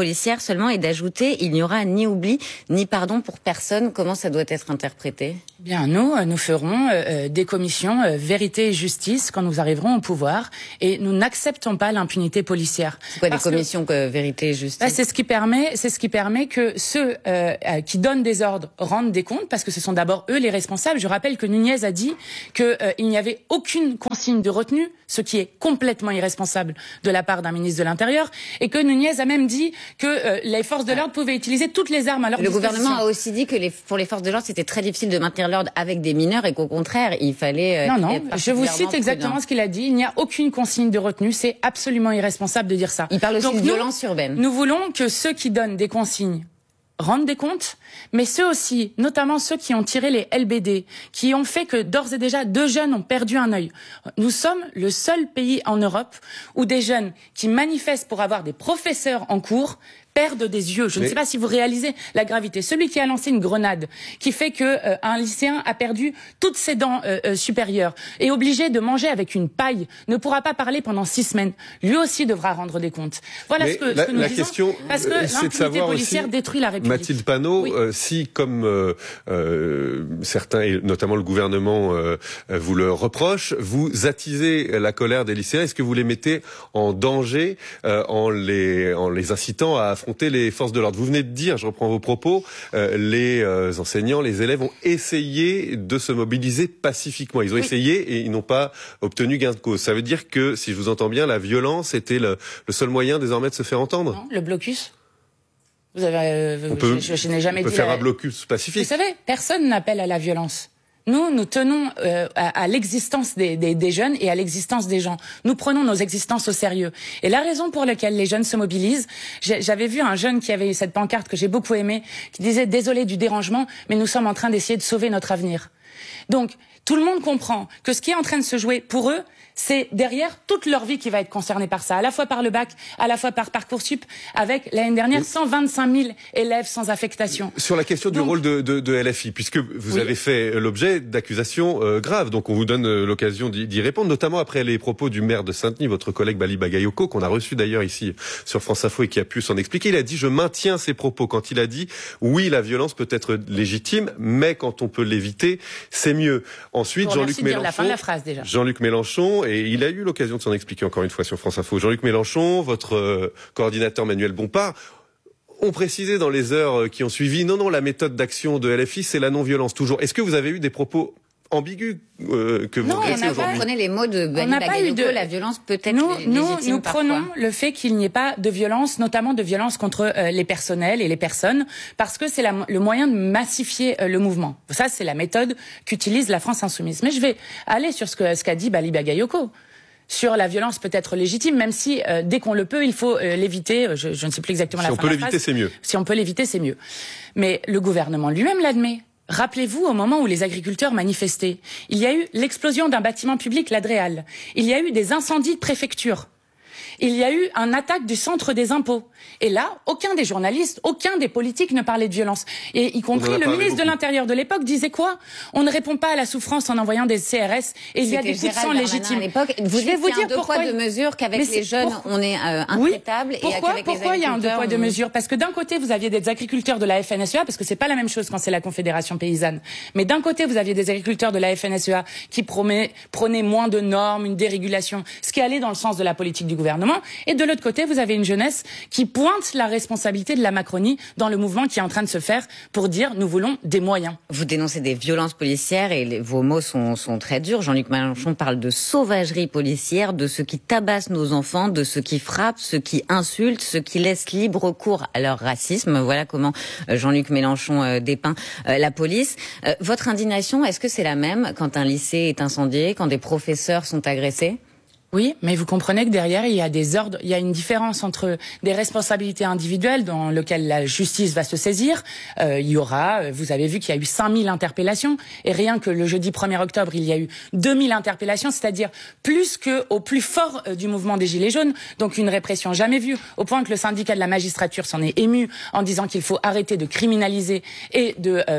policière seulement et d'ajouter il n'y aura ni oubli ni pardon pour personne. Comment ça doit être interprété? Bien, nous, nous ferons euh, des commissions euh, vérité et justice quand nous arriverons au pouvoir et nous n'acceptons pas l'impunité policière. C'est quoi des commissions que, que vérité et justice? Bah, c'est ce qui permet, c'est ce qui permet que ceux euh, qui donnent des ordres rendent des comptes parce que ce sont d'abord eux les responsables. Je rappelle que Nunez a dit que euh, il n'y avait aucune consigne de retenue, ce qui est complètement irresponsable de la part d'un ministre de l'Intérieur, et que Nunez a même dit que euh, les forces de l'ordre pouvaient utiliser toutes les armes à leur disposition. Le gouvernement a aussi dit que les, pour les forces de l'ordre, c'était très difficile de maintenir l'ordre avec des mineurs et qu'au contraire, il fallait... Non, non, je vous cite exactement prudent. Ce qu'il a dit. Il n'y a aucune consigne de retenue. C'est absolument irresponsable de dire ça. Il parle aussi Donc, de nous, violence urbaine. Nous voulons que ceux qui donnent des consignes rendent des comptes, mais ceux aussi, notamment ceux qui ont tiré les L B D, qui ont fait que d'ores et déjà deux jeunes ont perdu un œil. Nous sommes le seul pays en Europe où des jeunes qui manifestent pour avoir des professeurs en cours perdent des yeux. Je mais... ne sais pas si vous réalisez la gravité. Celui qui a lancé une grenade, qui fait que euh, un lycéen a perdu toutes ses dents euh, euh, supérieures, est obligé de manger avec une paille, ne pourra pas parler pendant six semaines. Lui aussi devra rendre des comptes. Voilà ce que, la, ce que nous la disons. Question, parce que l'impunité policière aussi, détruit la République. Mathilde Panot, oui. euh, si comme euh, euh, certains, et notamment le gouvernement, euh, vous le reprochent, vous attisez la colère des lycéens, est-ce que vous les mettez en danger euh, en les en les incitant à affronter les forces de l'ordre? Vous venez de dire, je reprends vos propos, euh, les euh, enseignants, les élèves ont essayé de se mobiliser pacifiquement. Ils ont oui. essayé et ils n'ont pas obtenu gain de cause. Ça veut dire que, si je vous entends bien, la violence était le, le seul moyen désormais de se faire entendre? Non, le blocus. Vous avez, euh, on peut, je, je n'ai jamais on peut dit faire la... un blocus pacifique. Vous savez, personne n'appelle à la violence. Nous, nous tenons euh, à, à l'existence des, des, des jeunes et à l'existence des gens. Nous prenons nos existences au sérieux. Et la raison pour laquelle les jeunes se mobilisent, j'avais vu un jeune qui avait eu cette pancarte que j'ai beaucoup aimée, qui disait « Désolé du dérangement, mais nous sommes en train d'essayer de sauver notre avenir ». Donc, tout le monde comprend que ce qui est en train de se jouer pour eux, c'est derrière toute leur vie qui va être concernée par ça, à la fois par le bac, à la fois par Parcoursup, avec l'année dernière cent vingt-cinq mille élèves sans affectation. Sur la question donc, du rôle de, de, de L F I, puisque vous oui. avez fait l'objet d'accusations euh, graves, donc on vous donne euh, l'occasion d'y répondre, notamment après les propos du maire de Saint-Denis, votre collègue Bali Bagayoko, qu'on a reçu d'ailleurs ici sur France Info et qui a pu s'en expliquer. Il a dit « Je maintiens ses propos » quand il a dit « Oui, la violence peut être légitime, mais quand on peut l'éviter, c'est mieux ». Ensuite, Jean-Luc Mélenchon, Jean-Luc Mélenchon, et il a eu l'occasion de s'en expliquer encore une fois sur France Info. Jean-Luc Mélenchon, votre euh, coordinateur Manuel Bompard, ont précisé dans les heures qui ont suivi, non, non, la méthode d'action de L F I, c'est la non-violence, toujours. Est-ce que vous avez eu des propos ambigus euh, que vous regrettez aujourd'hui? Vous prenez les mots de Bali Bagayoko, de... la violence peut être nous, légitime nous, nous parfois. Prenons le fait qu'il n'y ait pas de violence, notamment de violence contre euh, les personnels et les personnes, parce que c'est le moyen de massifier euh, le mouvement. Ça, c'est la méthode qu'utilise la France insoumise. Mais je vais aller sur ce qu'a ce qu'a dit Bali Bagayoko. Sur la violence peut être légitime, même si euh, dès qu'on le peut, il faut euh, l'éviter. Je, je ne sais plus exactement si la fin de la phrase. Si on peut l'éviter, c'est mieux. Si on peut l'éviter, c'est mieux. Mais le gouvernement lui-même l'admet. Rappelez-vous, au moment où les agriculteurs manifestaient, il y a eu l'explosion d'un bâtiment public, l'Adréal. Il y a eu des incendies de préfecture. Il y a eu une attaque du centre des impôts. Et là, aucun des journalistes, aucun des politiques ne parlait de violence. Et y compris le ministre beaucoup. de l'Intérieur de l'époque disait quoi? On ne répond pas à la souffrance en envoyant des C R S et il y a des coups de sang légitimes. À l'époque, vous je vais vous dire pourquoi deux poids deux mesures qu'avec les jeunes pour... on est euh, intraitable oui. Pourquoi, et qu'avec pourquoi les il y a un deux poids deux on... mesures? Parce que d'un côté vous aviez des agriculteurs de la F N S E A, parce que c'est pas la même chose quand c'est la Confédération paysanne. Mais d'un côté vous aviez des agriculteurs de la F N S E A qui promet, prenaient moins de normes, une dérégulation, ce qui allait dans le sens de la politique du gouvernement. Et de l'autre côté, vous avez une jeunesse qui pointe la responsabilité de la Macronie dans le mouvement qui est en train de se faire pour dire nous voulons des moyens. Vous dénoncez des violences policières et les, vos mots sont, sont très durs. Jean-Luc Mélenchon parle de sauvagerie policière, de ceux qui tabassent nos enfants, de ceux qui frappent, ceux qui insultent, ceux qui laissent libre cours à leur racisme. Voilà comment Jean-Luc Mélenchon euh, dépeint euh, la police. Euh, votre indignation, est-ce que c'est la même quand un lycée est incendié, quand des professeurs sont agressés ? Oui, mais vous comprenez que derrière, il y a des ordres, il y a une différence entre des responsabilités individuelles dans lesquelles la justice va se saisir. Euh, il y aura, vous avez vu qu'il y a eu cinq mille interpellations, et rien que le jeudi premier octobre, il y a eu deux mille interpellations, c'est-à-dire plus qu'au plus fort du mouvement des Gilets jaunes, donc une répression jamais vue, au point que le syndicat de la magistrature s'en est ému en disant qu'il faut arrêter de criminaliser et de... Euh,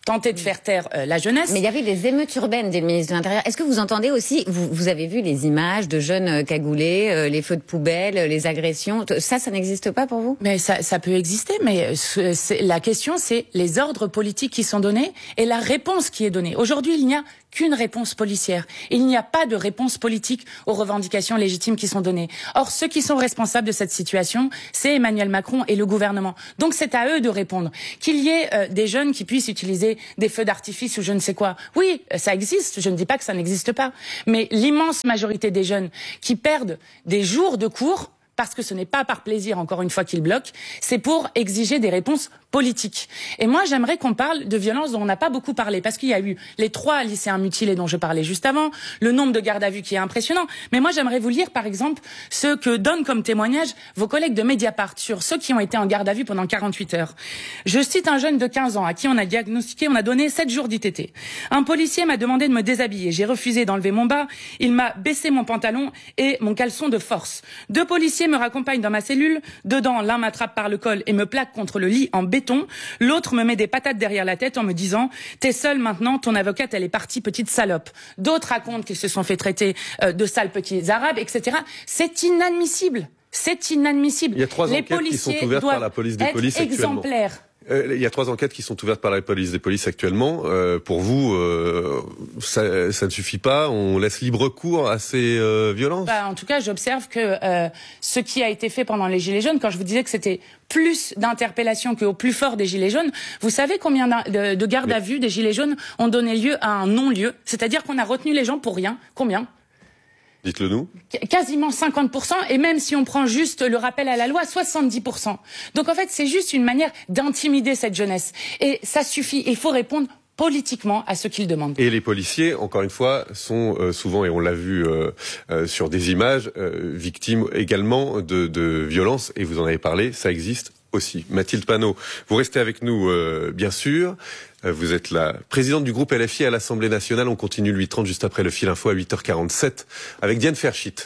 tenter de faire taire euh, la jeunesse. Mais il y avait des émeutes urbaines, dit le ministre de l'Intérieur. Est-ce que vous entendez aussi, vous, vous avez vu les images de jeunes cagoulés, euh, les feux de poubelle, les agressions, ça, ça n'existe pas pour vous? Mais ça, ça peut exister, mais c'est, la question, c'est les ordres politiques qui sont donnés et la réponse qui est donnée. Aujourd'hui, il n'y a qu'une réponse policière. Il n'y a pas de réponse politique aux revendications légitimes qui sont données. Or, ceux qui sont responsables de cette situation, c'est Emmanuel Macron et le gouvernement. Donc, c'est à eux de répondre. Qu'il y ait euh, des jeunes qui puissent utiliser des feux d'artifice ou je ne sais quoi. Oui, ça existe. Je ne dis pas que ça n'existe pas. Mais l'immense majorité des jeunes qui perdent des jours de cours, parce que ce n'est pas par plaisir, encore une fois, qu'ils bloquent, c'est pour exiger des réponses politiques. Et moi, j'aimerais qu'on parle de violences dont on n'a pas beaucoup parlé, parce qu'il y a eu les trois lycéens mutilés dont je parlais juste avant, le nombre de gardes à vue qui est impressionnant. Mais moi, j'aimerais vous lire, par exemple, ce que donnent comme témoignage vos collègues de Mediapart sur ceux qui ont été en garde à vue pendant quarante-huit heures. Je cite un jeune de quinze ans à qui on a diagnostiqué, on a donné sept jours d'I T T. Un policier m'a demandé de me déshabiller. J'ai refusé d'enlever mon bas. Il m'a baissé mon pantalon et mon caleçon de force. Deux policiers me raccompagnent dans ma cellule. Dedans, l'un m'attrape par le col et me plaque contre le lit en béton. L'autre me met des patates derrière la tête en me disant « T'es seule maintenant, ton avocate, elle est partie, petite salope ». D'autres racontent qu'ils se sont fait traiter euh, de sales petits arabes, et cetera. C'est inadmissible. C'est inadmissible. Il y a trois Les enquêtes qui sont ouvertes par la police des polices actuellement. Exemplaires. Euh, il y a trois enquêtes qui sont ouvertes par la police des polices actuellement. Euh, pour vous, euh, ça, ça ne suffit pas. On laisse libre cours à ces euh, violences. Bah, en tout cas, j'observe que euh, ce qui a été fait pendant les Gilets jaunes, quand je vous disais que c'était plus d'interpellations qu'au plus fort des Gilets jaunes, vous savez combien de, de gardes à vue des Gilets jaunes ont donné lieu à un non-lieu? C'est-à-dire qu'on a retenu les gens pour rien. Combien? Dites-le nous. Quasiment cinquante pour cent, et même si on prend juste le rappel à la loi, soixante-dix pour cent. Donc en fait, c'est juste une manière d'intimider cette jeunesse. Et ça suffit, il faut répondre politiquement à ce qu'ils demandent. Et les policiers, encore une fois, sont euh, souvent, et on l'a vu euh, euh, sur des images, euh, victimes également de, de violences, et vous en avez parlé, ça existe aussi. Mathilde Panot, vous restez avec nous, euh, bien sûr. Vous êtes la présidente du groupe L F I à l'Assemblée nationale. On continue le huit trente juste après le fil info à huit heures quarante-sept avec Diane Ferchit.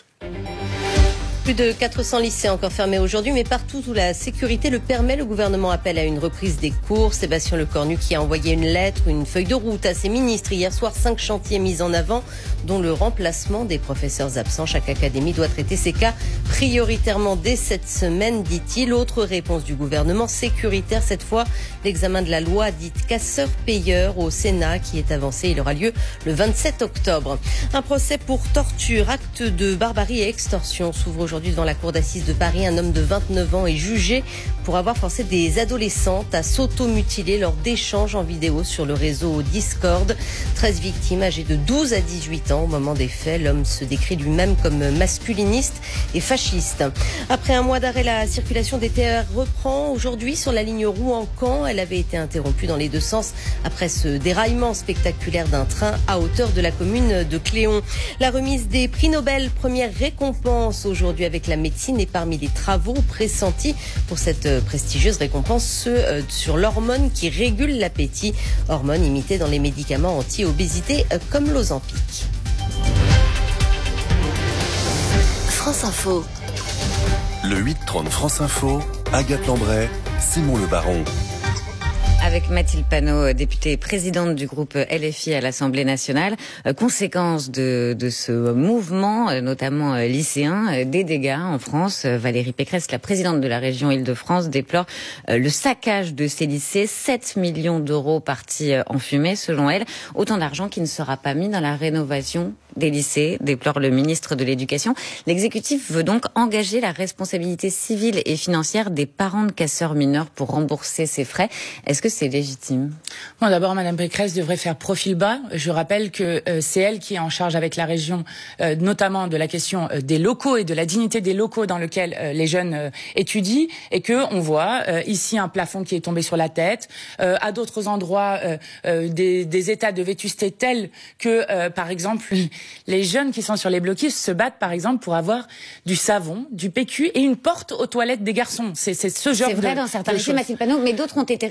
Plus de quatre cents lycées encore fermés aujourd'hui, mais partout où la sécurité le permet, le gouvernement appelle à une reprise des cours. Sébastien Lecornu qui a envoyé une lettre, une feuille de route à ses ministres. Hier soir, cinq chantiers mis en avant, dont le remplacement des professeurs absents. Chaque académie doit traiter ces cas prioritairement dès cette semaine, dit-il. Autre réponse du gouvernement, sécuritaire cette fois, l'examen de la loi dite casseur-payeur au Sénat qui est avancé. Il aura lieu le vingt-sept octobre. Un procès pour torture, acte de barbarie et extorsion s'ouvre aujourd'hui devant la cour d'assises de Paris. Un homme de vingt-neuf ans est jugé pour avoir forcé des adolescentes à s'automutiler lors d'échanges en vidéo sur le réseau Discord. treize victimes âgées de douze à dix-huit ans au moment des faits. L'homme se décrit lui-même comme masculiniste et fasciste. Après un mois d'arrêt, la circulation des T E R reprend aujourd'hui sur la ligne Rouen-Caen. Elle avait été interrompue dans les deux sens après ce déraillement spectaculaire d'un train à hauteur de la commune de Cléon. La remise des prix Nobel, première récompense aujourd'hui avec la médecine, et parmi les travaux pressentis pour cette prestigieuse récompense, ceux euh, sur l'hormone qui régule l'appétit, hormone imitée dans les médicaments anti-obésité euh, comme l'Ozempic. France Info. Le huit trente France Info, Agathe Lambray, Simon Le Baron. Avec Mathilde Panot, députée présidente du groupe L F I à l'Assemblée nationale. Euh, conséquence de, de ce mouvement, euh, notamment euh, lycéen, euh, des dégâts en France. Euh, Valérie Pécresse, la présidente de la région Île-de-France, déplore euh, le saccage de ces lycées. sept millions d'euros partis euh, en fumée, selon elle. Autant d'argent qui ne sera pas mis dans la rénovation des lycées, déplore le ministre de l'Éducation. L'exécutif veut donc engager la responsabilité civile et financière des parents de casseurs mineurs pour rembourser ces frais. Est-ce que c'est légitime? Bon, d'abord, Madame Pécresse devrait faire profil bas. Je rappelle que euh, c'est elle qui est en charge avec la région, euh, notamment de la question euh, des locaux et de la dignité des locaux dans lesquels euh, les jeunes euh, étudient, et que on voit euh, ici un plafond qui est tombé sur la tête, euh, à d'autres endroits euh, euh, des, des états de vétusté tels que, euh, par exemple, les jeunes qui sont sur les blocus se battent, par exemple, pour avoir du savon, du P Q et une porte aux toilettes des garçons. C'est, c'est ce genre de C'est vrai dans certains lycées, Mathilde Panot, mais d'autres ont été rénovés. Par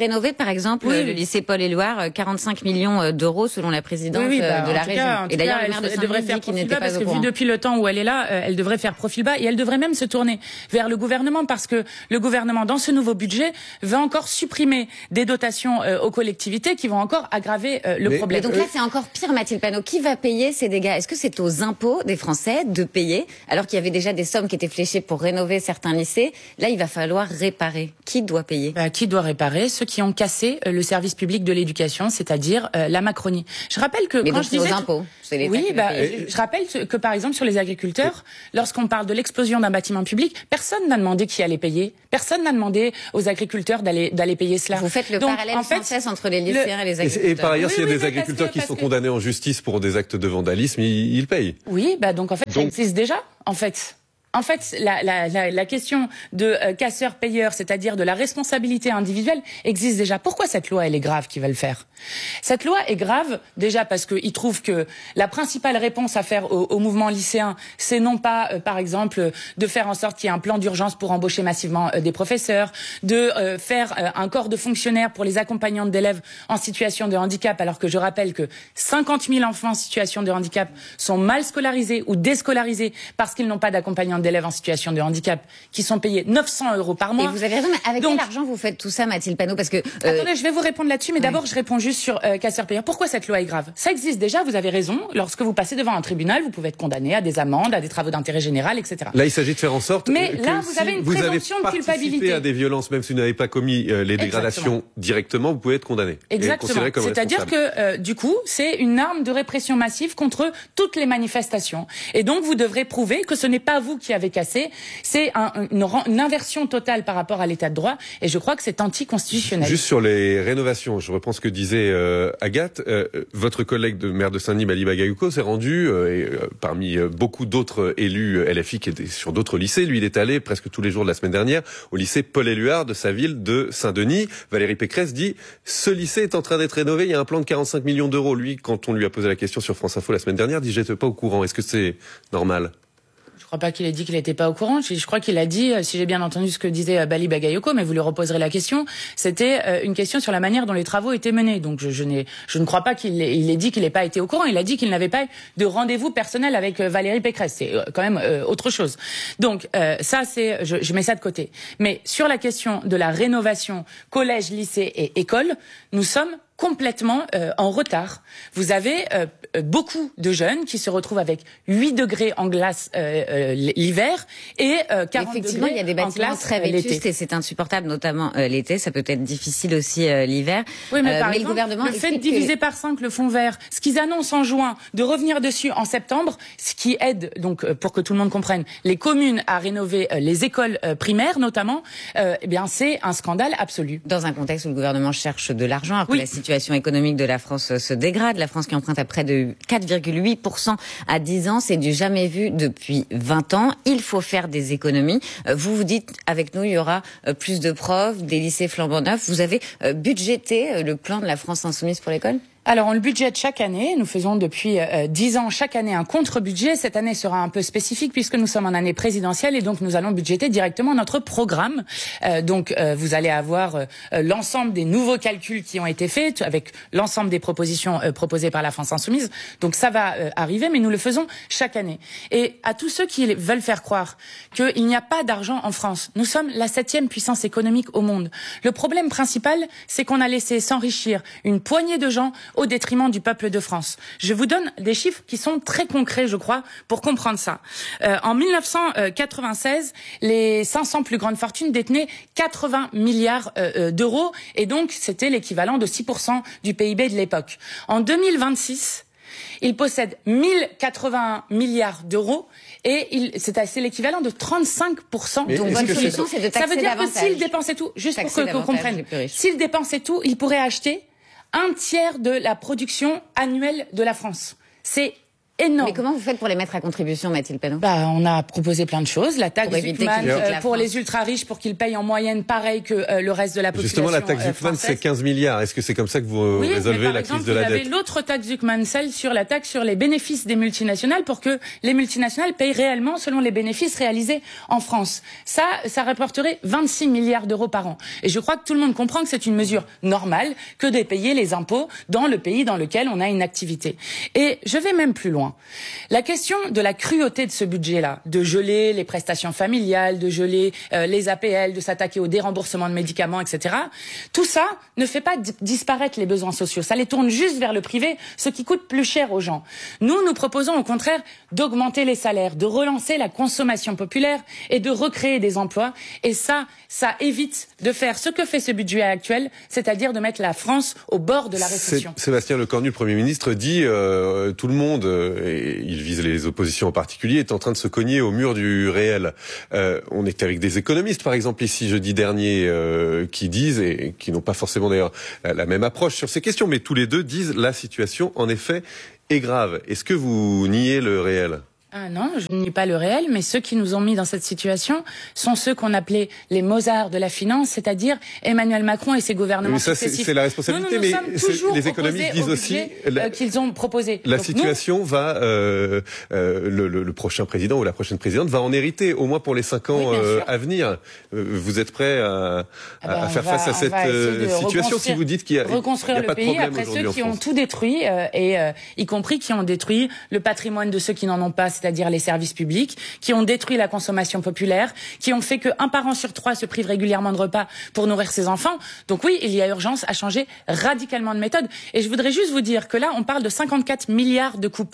par exemple, oui, le lycée Paul-Éluard, quarante-cinq millions d'euros selon la présidente oui, oui, bah, de la région. Cas, et d'ailleurs, le maire elle, de elle devrait faire qui profil n'était bas pas parce au que courant. vu depuis le temps où elle est là, elle devrait faire profil bas et elle devrait même se tourner vers le gouvernement parce que le gouvernement, dans ce nouveau budget, va encore supprimer des dotations euh, aux collectivités qui vont encore aggraver euh, le mais, problème. Mais donc là, c'est encore pire, Mathilde Panot. Qui va payer ces dégâts? Est-ce que c'est aux impôts des Français de payer, alors qu'il y avait déjà des sommes qui étaient fléchées pour rénover certains lycées? Là, il va falloir réparer. Qui doit payer? Bah, qui doit réparer? Ceux qui ont cassé euh, le service public de l'éducation, c'est-à-dire euh, la Macronie. Je rappelle que mais quand donc je disais aux impôts, c'est l'État oui, qui bah, paye. je rappelle que par exemple sur les agriculteurs, lorsqu'on parle de l'explosion d'un bâtiment public, personne n'a demandé qui allait payer. Personne n'a demandé aux agriculteurs d'aller d'aller payer cela. Vous faites le donc, parallèle en fait, sans cesse entre les lycéens le... et les agriculteurs. Et, et par ailleurs, oui, s'il y a oui, des agriculteurs que, qui sont que... condamnés en justice pour des actes de vandalisme, ils, ils payent. Oui, bah donc en fait, donc... ça existe déjà, en fait. En fait, la, la, la, la question de euh, casseur-payeur, c'est-à-dire de la responsabilité individuelle, existe déjà. Pourquoi cette loi, elle est grave qui va le faire? Cette loi est grave déjà parce qu'il trouve que la principale réponse à faire au, au mouvement lycéen, c'est non pas, euh, par exemple, de faire en sorte qu'il y ait un plan d'urgence pour embaucher massivement euh, des professeurs, de euh, faire euh, un corps de fonctionnaires pour les accompagnantes d'élèves en situation de handicap, alors que je rappelle que cinquante mille enfants en situation de handicap sont mal scolarisés ou déscolarisés parce qu'ils n'ont pas d'accompagnante d'élèves en situation de handicap qui sont payés neuf cents euros par mois. Et vous avez raison, mais avec Donc, quel argent vous faites tout ça, Mathilde Panot? Parce que euh... attendez, je vais vous répondre là-dessus, mais d'abord je réponds juste sur euh, casseur-payeur. Pourquoi cette loi est grave? Ça existe déjà, vous avez raison. Lorsque vous passez devant un tribunal, vous pouvez être condamné à des amendes, à des travaux d'intérêt général, et cetera. Là, il s'agit de faire en sorte mais que là, vous si avez une vous présomption avez de culpabilité. participé à des violences, même si vous n'avez pas commis euh, les dégradations Exactement. directement, vous pouvez être condamné. Exactement. C'est-à-dire que euh, du coup, c'est une arme de répression massive contre toutes les manifestations. Et donc, vous devrez prouver que ce n'est pas vous qui avez cassé. C'est un, une, une inversion totale par rapport à l'état de droit. Et je crois que c'est anticonstitutionnel. Juste sur les rénovations, je reprends ce que disait euh, Agathe. Euh, votre collègue de maire de Saint-Denis, Mali Bagayoko, s'est rendu, euh, et, euh, parmi euh, beaucoup d'autres élus L F I qui étaient sur d'autres lycées, lui, il est allé presque tous les jours de la semaine dernière au lycée Paul-Éluard de sa ville de Saint-Denis. Valérie Pécresse dit « Ce lycée est en train d'être rénové, il y a un plan de quarante-cinq millions d'euros. » Lui, quand on lui a posé la question sur France Info la semaine dernière, dit « J'étais pas au courant. Est-ce que c'est normal ?» Je crois pas qu'il ait dit qu'il n'était pas au courant. Je, je crois qu'il a dit, si j'ai bien entendu ce que disait Bali Bagayoko, mais vous lui reposerez la question, c'était euh, une question sur la manière dont les travaux étaient menés. Donc je, je, n'ai, je ne crois pas qu'il ait, il ait dit qu'il n'ait pas été au courant. Il a dit qu'il n'avait pas eu de rendez-vous personnel avec euh, Valérie Pécresse. C'est euh, quand même euh, autre chose. Donc euh, ça, c'est, je, je mets ça de côté. Mais sur la question de la rénovation collège, lycée et école, nous sommes complètement euh, en retard. Vous avez euh, beaucoup de jeunes qui se retrouvent avec huit degrés en glace euh, euh, l'hiver et euh, quarante Effectivement, degrés il y a des bâtiments très vétustes et c'est insupportable, notamment euh, l'été. Ça peut être difficile aussi euh, l'hiver. Oui, mais euh, par mais exemple, le gouvernement le fait de diviser que... par cinq le fonds vert, ce qu'ils annoncent en juin, de revenir dessus en septembre, ce qui aide, donc euh, pour que tout le monde comprenne, les communes à rénover euh, les écoles euh, primaires notamment, euh, eh bien c'est un scandale absolu. Dans un contexte où le gouvernement cherche de l'argent, alors que oui. la situation économique de la France se dégrade, la France qui emprunte à près de quatre virgule huit pour cent à dix ans, c'est du jamais vu depuis vingt ans. Il faut faire des économies. Vous vous dites, avec nous, il y aura plus de profs, des lycées flambant neufs. Vous avez budgété le plan de la France insoumise pour l'école ? Alors, on le budgète chaque année. Nous faisons depuis dix euh, ans chaque année un contre-budget. Cette année sera un peu spécifique puisque nous sommes en année présidentielle et donc nous allons budgéter directement notre programme. Euh, donc, euh, vous allez avoir euh, l'ensemble des nouveaux calculs qui ont été faits avec l'ensemble des propositions euh, proposées par la France insoumise. Donc, ça va euh, arriver, mais nous le faisons chaque année. Et à tous ceux qui veulent faire croire qu'il n'y a pas d'argent en France, nous sommes la septième puissance économique au monde. Le problème principal, c'est qu'on a laissé s'enrichir une poignée de gens au détriment du peuple de France. Je vous donne des chiffres qui sont très concrets, je crois, pour comprendre ça. Euh, en mille neuf cent quatre-vingt-seize, les cinq cents plus grandes fortunes détenaient quatre-vingts milliards euh, d'euros, et donc c'était l'équivalent de six pour cent du P I B de l'époque. En deux mille vingt-six, ils possèdent mille quatre-vingts milliards d'euros et il, c'est, c'est l'équivalent de trente-cinq pour cent. Donc votre solution, c'est de taxer davantage. Ça veut dire davantage. que s'ils dépensaient tout, juste taxer pour que, qu'on comprenne, s'ils dépensaient tout, ils pourraient acheter un tiers de la production annuelle de la France. C'est énorme. Mais comment vous faites pour les mettre à contribution, Mathilde Panot? Bah, on a proposé plein de choses. La taxe Zuckman euh, pour France. les ultra-riches, pour qu'ils payent en moyenne pareil que euh, le reste de la population. Justement, la taxe Zuckman, euh, c'est quinze milliards. Est-ce que c'est comme ça que vous oui, résolvez la exemple, crise de la vous dette? avez l'autre taxe Zuckman, celle sur la taxe sur les bénéfices des multinationales, pour que les multinationales payent réellement selon les bénéfices réalisés en France. Ça, ça rapporterait vingt-six milliards d'euros par an. Et je crois que tout le monde comprend que c'est une mesure normale que de payer les impôts dans le pays dans lequel on a une activité. Et je vais même plus loin. La question de la cruauté de ce budget-là, de geler les prestations familiales, de geler euh, les A P L, de s'attaquer au déremboursement de médicaments, et cetera, tout ça ne fait pas disparaître les besoins sociaux. Ça les tourne juste vers le privé, ce qui coûte plus cher aux gens. Nous, nous proposons au contraire d'augmenter les salaires, de relancer la consommation populaire et de recréer des emplois. Et ça, ça évite de faire ce que fait ce budget actuel, c'est-à-dire de mettre la France au bord de la récession. Sébastien Lecornu, le Premier ministre, dit euh, tout le monde, euh, et il vise les oppositions en particulier, est en train de se cogner au mur du réel. Euh, on est avec des économistes, par exemple, ici jeudi dernier, euh, qui disent, et qui n'ont pas forcément d'ailleurs la, la même approche sur ces questions, mais tous les deux disent la situation, en effet, est grave. Est-ce que vous niez le réel ? Ah non, je ne nie pas le réel, mais ceux qui nous ont mis dans cette situation sont ceux qu'on appelait les Mozart de la finance, c'est-à-dire Emmanuel Macron et ses gouvernements mais ça, successifs. C'est la responsabilité, nous, nous, nous mais sommes les économistes disent aussi la, qu'ils ont proposé. La Donc, situation nous, va, euh, euh, le, le, le prochain président ou la prochaine présidente va en hériter, au moins pour les cinq ans oui, euh, à venir. Vous êtes prêt à, ah ben, à faire va, face à cette euh, situation si vous dites qu'il y a, reconstruire il y a pas le de pays problème après ceux qui ont tout détruit euh, et euh, y compris qui ont détruit le patrimoine de ceux qui n'en ont pas, c'est-à-dire les services publics, qui ont détruit la consommation populaire, qui ont fait qu'un parent sur trois se prive régulièrement de repas pour nourrir ses enfants. Donc oui, il y a urgence à changer radicalement de méthode. Et je voudrais juste vous dire que là, on parle de cinquante-quatre milliards de coupes.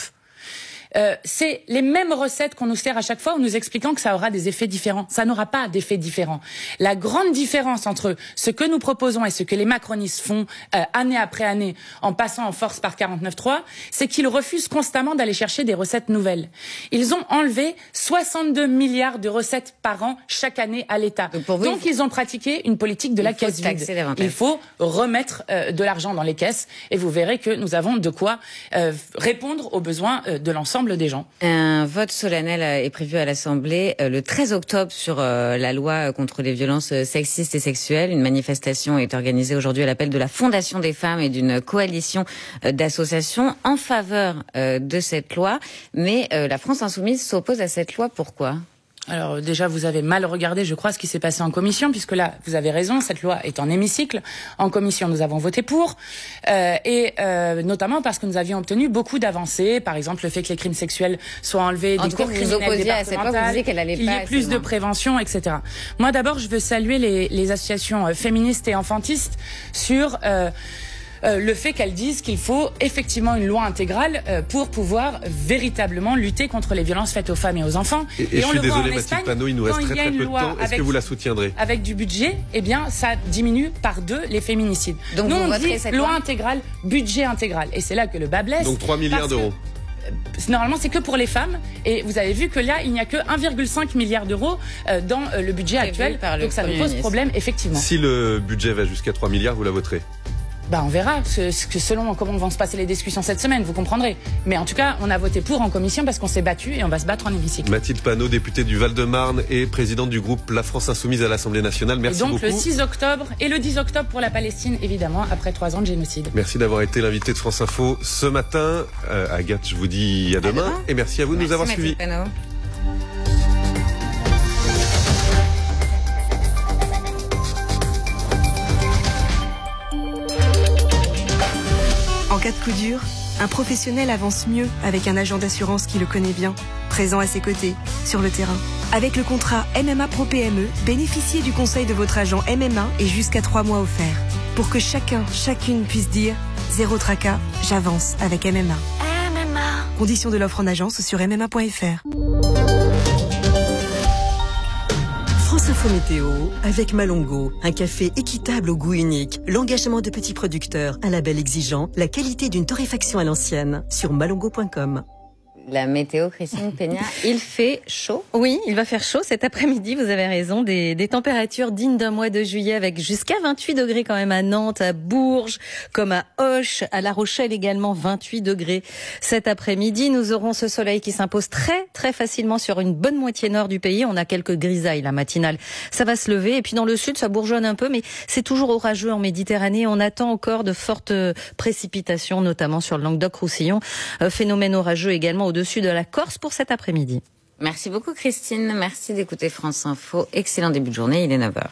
Euh, c'est les mêmes recettes qu'on nous sert à chaque fois en nous expliquant que ça aura des effets différents. Ça n'aura pas d'effets différents. La grande différence entre ce que nous proposons et ce que les macronistes font euh, année après année en passant en force par quarante-neuf trois, c'est qu'ils refusent constamment d'aller chercher des recettes nouvelles. Ils ont enlevé soixante-deux milliards de recettes par an chaque année à l'État. Donc, vous, Donc ils ont pratiqué une politique de la caisse vide. Il faut remettre euh, de l'argent dans les caisses et vous verrez que nous avons de quoi euh, répondre aux besoins euh, de l'ensemble des gens. Un vote solennel est prévu à l'Assemblée le treize octobre sur la loi contre les violences sexistes et sexuelles. Une manifestation est organisée aujourd'hui à l'appel de la Fondation des femmes et d'une coalition d'associations en faveur de cette loi. Mais la France insoumise s'oppose à cette loi. Pourquoi ? Alors déjà, vous avez mal regardé, je crois, ce qui s'est passé en commission, puisque là, vous avez raison, cette loi est en hémicycle. En commission, nous avons voté pour, euh, et euh, notamment parce que nous avions obtenu beaucoup d'avancées, par exemple le fait que les crimes sexuels soient enlevés des cours criminels départementales, qu'il y ait plus de prévention, et cetera. Moi, d'abord, je veux saluer les, les associations féministes et enfantistes sur... Euh, Euh, le fait qu'elles disent qu'il faut effectivement une loi intégrale euh, pour pouvoir véritablement lutter contre les violences faites aux femmes et aux enfants. Et, et, et on je suis désolé, Mathilde Panot, il nous reste très très peu de temps. Est-ce que vous la soutiendrez ? Avec du budget, eh bien, ça diminue par deux les féminicides. Donc, nous, on dit loi intégrale, budget intégral. Et c'est là que le bas blesse. Donc trois milliards d'euros. Normalement, c'est que pour les femmes. Et vous avez vu que là, il n'y a que un virgule cinq milliard d'euros euh, dans euh, le budget actuel. Donc ça nous pose problème, effectivement. Si le budget va jusqu'à trois milliards, vous la voterez ? Bah on verra, ce, ce, selon comment vont se passer les discussions cette semaine, vous comprendrez. Mais en tout cas, on a voté pour en commission parce qu'on s'est battu et on va se battre en hémicycle. Mathilde Panot, députée du Val-de-Marne et présidente du groupe La France Insoumise à l'Assemblée nationale. Merci beaucoup. Et donc beaucoup. Le six octobre et le dix octobre pour la Palestine, évidemment, après trois ans de génocide. Merci d'avoir été l'invité de France Info ce matin. Euh, Agathe, je vous dis à demain. À demain. Et merci à vous de merci nous avoir Mathilde suivis. Panot. En cas de coup dur, un professionnel avance mieux avec un agent d'assurance qui le connaît bien, présent à ses côtés, sur le terrain. Avec le contrat M M A Pro P M E, bénéficiez du conseil de votre agent M M A et jusqu'à trois mois offerts. Pour que chacun, chacune puisse dire « Zéro tracas, j'avance avec M M A ». M M A. Conditions de l'offre en agence sur m m a point f r. France Info Météo avec Malongo, un café équitable au goût unique, l'engagement de petits producteurs, un label exigeant, la qualité d'une torréfaction à l'ancienne sur malongo point com. La météo, Christine Peña, il fait chaud. Oui, il va faire chaud cet après-midi, vous avez raison. Des, des températures dignes d'un mois de juillet avec jusqu'à vingt-huit degrés quand même à Nantes, à Bourges, comme à Auch, à La Rochelle également vingt-huit degrés. Cet après-midi, nous aurons ce soleil qui s'impose très très facilement sur une bonne moitié nord du pays. On a quelques grisailles la matinale. Ça va se lever et puis dans le sud, ça bourgeonne un peu, mais c'est toujours orageux en Méditerranée. On attend encore de fortes précipitations, notamment sur le Languedoc-Roussillon. Euh, phénomène orageux également au-dessus de la Corse pour cet après-midi. Merci beaucoup Christine, merci d'écouter France Info. Excellent début de journée, il est neuf heures.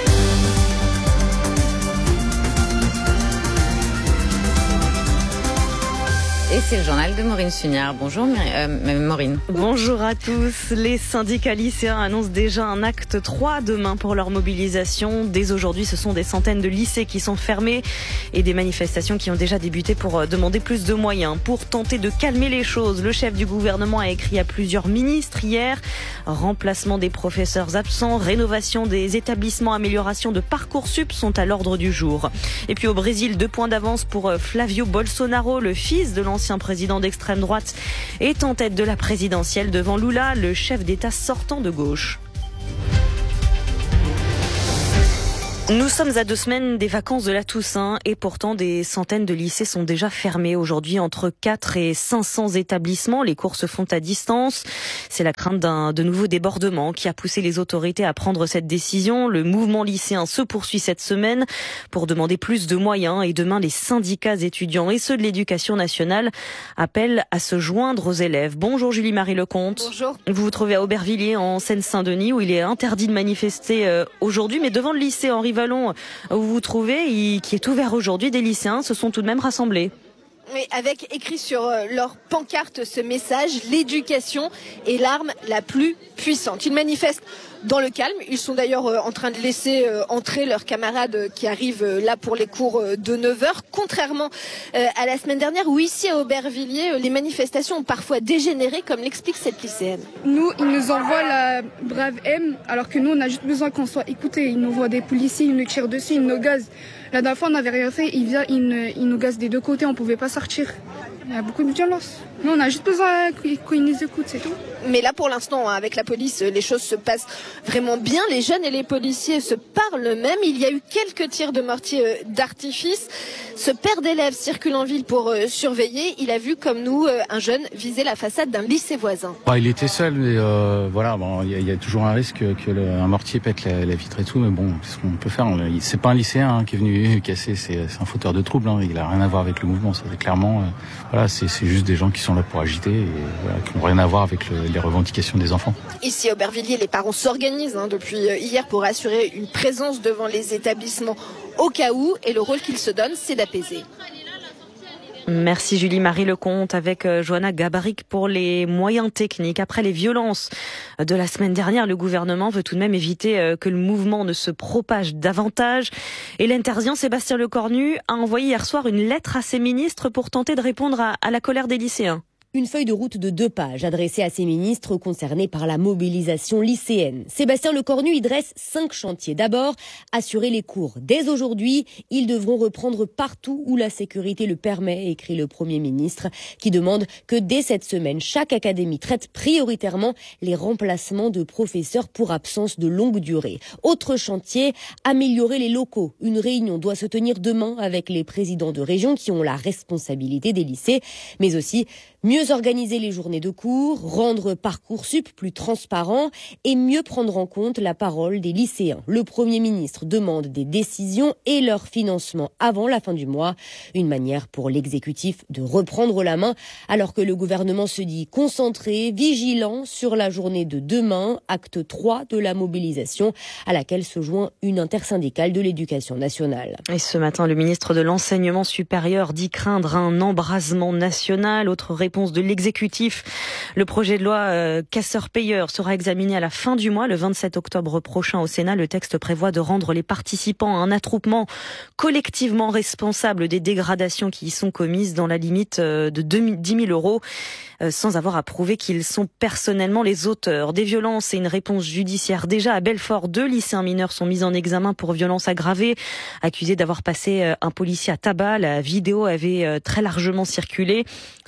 Et c'est le journal de Maureen Sugnard. Bonjour euh, Maureen. Bonjour à tous. Les syndicats lycéens annoncent déjà un acte trois demain pour leur mobilisation. Dès aujourd'hui, ce sont des centaines de lycées qui sont fermés et des manifestations qui ont déjà débuté pour demander plus de moyens. Pour tenter de calmer les choses, le chef du gouvernement a écrit à plusieurs ministres hier. Remplacement des professeurs absents, rénovation des établissements, amélioration de Parcoursup sont à l'ordre du jour. Et puis au Brésil, deux points d'avance pour Flavio Bolsonaro, le fils de l'ancien L'ancien président d'extrême droite est en tête de la présidentielle devant Lula, le chef d'État sortant de gauche. Nous sommes à deux semaines des vacances de la Toussaint et pourtant des centaines de lycées sont déjà fermés aujourd'hui, entre quatre et cinq cents établissements. Les cours se font à distance. C'est la crainte d'un de nouveaux débordements qui a poussé les autorités à prendre cette décision. Le mouvement lycéen se poursuit cette semaine pour demander plus de moyens et demain les syndicats étudiants et ceux de l'éducation nationale appellent à se joindre aux élèves. Bonjour Julie-Marie Lecomte. Bonjour. Vous vous trouvez à Aubervilliers en Seine-Saint-Denis où il est interdit de manifester aujourd'hui, mais devant le lycée Henri Vallon où vous vous trouvez, qui est ouvert aujourd'hui, des lycéens se sont tout de même rassemblés. Oui, avec écrit sur leur pancarte ce message, l'éducation est l'arme la plus puissante. Ils manifestent dans le calme. Ils sont d'ailleurs en train de laisser entrer leurs camarades qui arrivent là pour les cours de neuf heures. Contrairement à la semaine dernière où ici à Aubervilliers, les manifestations ont parfois dégénéré, comme l'explique cette lycéenne. Nous, ils nous envoient la brave M, alors que nous, on a juste besoin qu'on soit écoutés. Ils nous voient des policiers, ils nous tirent dessus, ils nous gazent. La dernière fois, on n'avait rien fait, ils, viennent, ils, ils nous gazent des deux côtés, on ne pouvait pas sortir. Il y a beaucoup de violence. Nous, on a juste besoin qu'ils nous écoutent, c'est tout. Mais là, pour l'instant, avec la police, les choses se passent vraiment bien. Les jeunes et les policiers se parlent même. Il y a eu quelques tirs de mortier d'artifice. Ce père d'élèves circule en ville pour surveiller. Il a vu, comme nous, un jeune viser la façade d'un lycée voisin. Bah, il était seul, mais euh, voilà, bon, il y, y a toujours un risque que le, un mortier pète la, la vitre et tout. Mais bon, qu'est-ce qu'on peut faire? C'est pas un lycéen hein, qui est venu casser, c'est un fauteur de troubles. Hein. Il a rien à voir avec le mouvement. C'est clairement, euh, voilà, c'est juste des gens qui sont là pour agiter et voilà, qui n'ont rien à voir avec le, les revendications des enfants. Ici à Aubervilliers, les parents s'organisent hein, depuis hier pour assurer une présence devant les établissements au cas où, et le rôle qu'ils se donnent, c'est d'apaiser. Merci Julie-Marie Lecomte avec Johanna Gabarik pour les moyens techniques. Après les violences de la semaine dernière, le gouvernement veut tout de même éviter que le mouvement ne se propage davantage. Et l'interdient Sébastien Lecornu a envoyé hier soir une lettre à ses ministres pour tenter de répondre à, à la colère des lycéens. Une feuille de route de deux pages adressée à ses ministres concernés par la mobilisation lycéenne. Sébastien Lecornu y dresse cinq chantiers. D'abord, assurer les cours. Dès aujourd'hui, ils devront reprendre partout où la sécurité le permet, écrit le Premier ministre, qui demande que dès cette semaine, chaque académie traite prioritairement les remplacements de professeurs pour absence de longue durée. Autre chantier, améliorer les locaux. Une réunion doit se tenir demain avec les présidents de région qui ont la responsabilité des lycées, mais aussi mieux organiser les journées de cours, rendre Parcoursup plus transparent et mieux prendre en compte la parole des lycéens. Le Premier ministre demande des décisions et leur financement avant la fin du mois. Une manière pour l'exécutif de reprendre la main alors que le gouvernement se dit concentré, vigilant sur la journée de demain, acte trois de la mobilisation à laquelle se joint une intersyndicale de l'éducation nationale. Et ce matin, le ministre de l'Enseignement supérieur dit craindre un embrasement national. Autre réponse de l'exécutif. Le projet de loi euh, casseur-payeur sera examiné à la fin du mois, le vingt-sept octobre prochain au Sénat. Le texte prévoit de rendre les participants à un attroupement collectivement responsable des dégradations qui y sont commises dans la limite euh, de dix mille euros euh, sans avoir à prouver qu'ils sont personnellement les auteurs. Des violences et une réponse judiciaire. Déjà à Belfort, deux lycéens mineurs sont mis en examen pour violences aggravées, accusés d'avoir passé euh, un policier à tabac. La vidéo avait euh, très largement circulé. Ce policier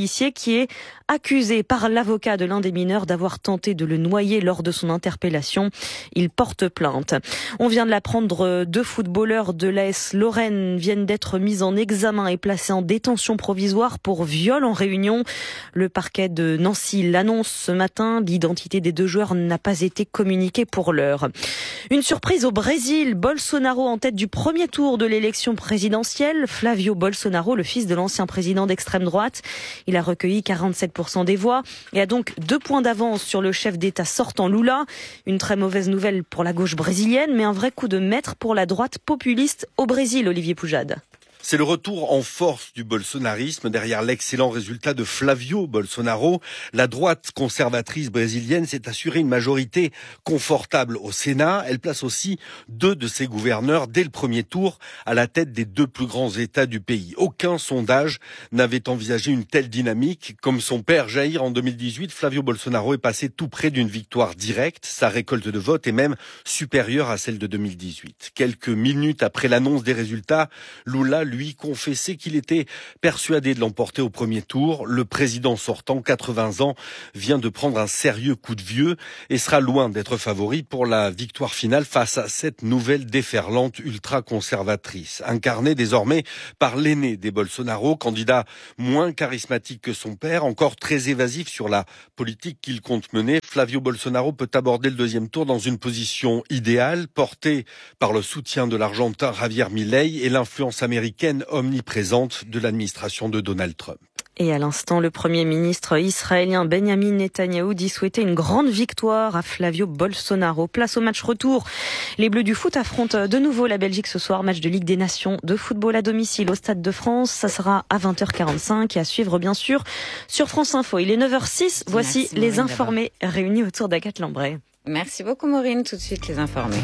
policier qui est accusé par l'avocat de l'un des mineurs d'avoir tenté de le noyer lors de son interpellation. Il porte plainte. On vient de l'apprendre, deux footballeurs de l'A S Lorraine viennent d'être mis en examen et placés en détention provisoire pour viol en réunion. Le parquet de Nancy l'annonce ce matin. L'identité des deux joueurs n'a pas été communiquée pour l'heure. Une surprise au Brésil. Bolsonaro en tête du premier tour de l'élection présidentielle. Flavio Bolsonaro, le fils de l'ancien président d'extrême droite. Il a recueilli quarante-sept pour cent des voix et a donc deux points d'avance sur le chef d'État sortant Lula. Une très mauvaise nouvelle pour la gauche brésilienne, mais un vrai coup de maître pour la droite populiste au Brésil, Olivier Poujade. C'est le retour en force du bolsonarisme derrière l'excellent résultat de Flavio Bolsonaro. La droite conservatrice brésilienne s'est assurée une majorité confortable au Sénat. Elle place aussi deux de ses gouverneurs dès le premier tour à la tête des deux plus grands États du pays. Aucun sondage n'avait envisagé une telle dynamique. Comme son père Jair en deux mille dix-huit, Flavio Bolsonaro est passé tout près d'une victoire directe. Sa récolte de vote est même supérieure à celle de deux mille dix-huit. Quelques minutes après l'annonce des résultats, Lula lui confessait qu'il était persuadé de l'emporter au premier tour. Le président sortant, quatre-vingts ans, vient de prendre un sérieux coup de vieux et sera loin d'être favori pour la victoire finale face à cette nouvelle déferlante ultra-conservatrice, incarnée désormais par l'aîné des Bolsonaro, candidat moins charismatique que son père, encore très évasif sur la politique qu'il compte mener. Flavio Bolsonaro peut aborder le deuxième tour dans une position idéale, portée par le soutien de l'Argentin Javier Milei et l'influence américaine omniprésente de l'administration de Donald Trump. Et à l'instant, le Premier ministre israélien Benjamin Netanyahou dit souhaiter une grande victoire à Flavio Bolsonaro. Place au match retour. Les Bleus du foot affrontent de nouveau la Belgique ce soir. Match de Ligue des Nations de football à domicile au Stade de France. Ça sera à vingt heures quarante-cinq et à suivre bien sûr sur France Info. Il est neuf heures six. Voici Merci, les Maureen, informés réunis autour d'Agathe Lambray. Merci beaucoup Maureen. Tout de suite les informés.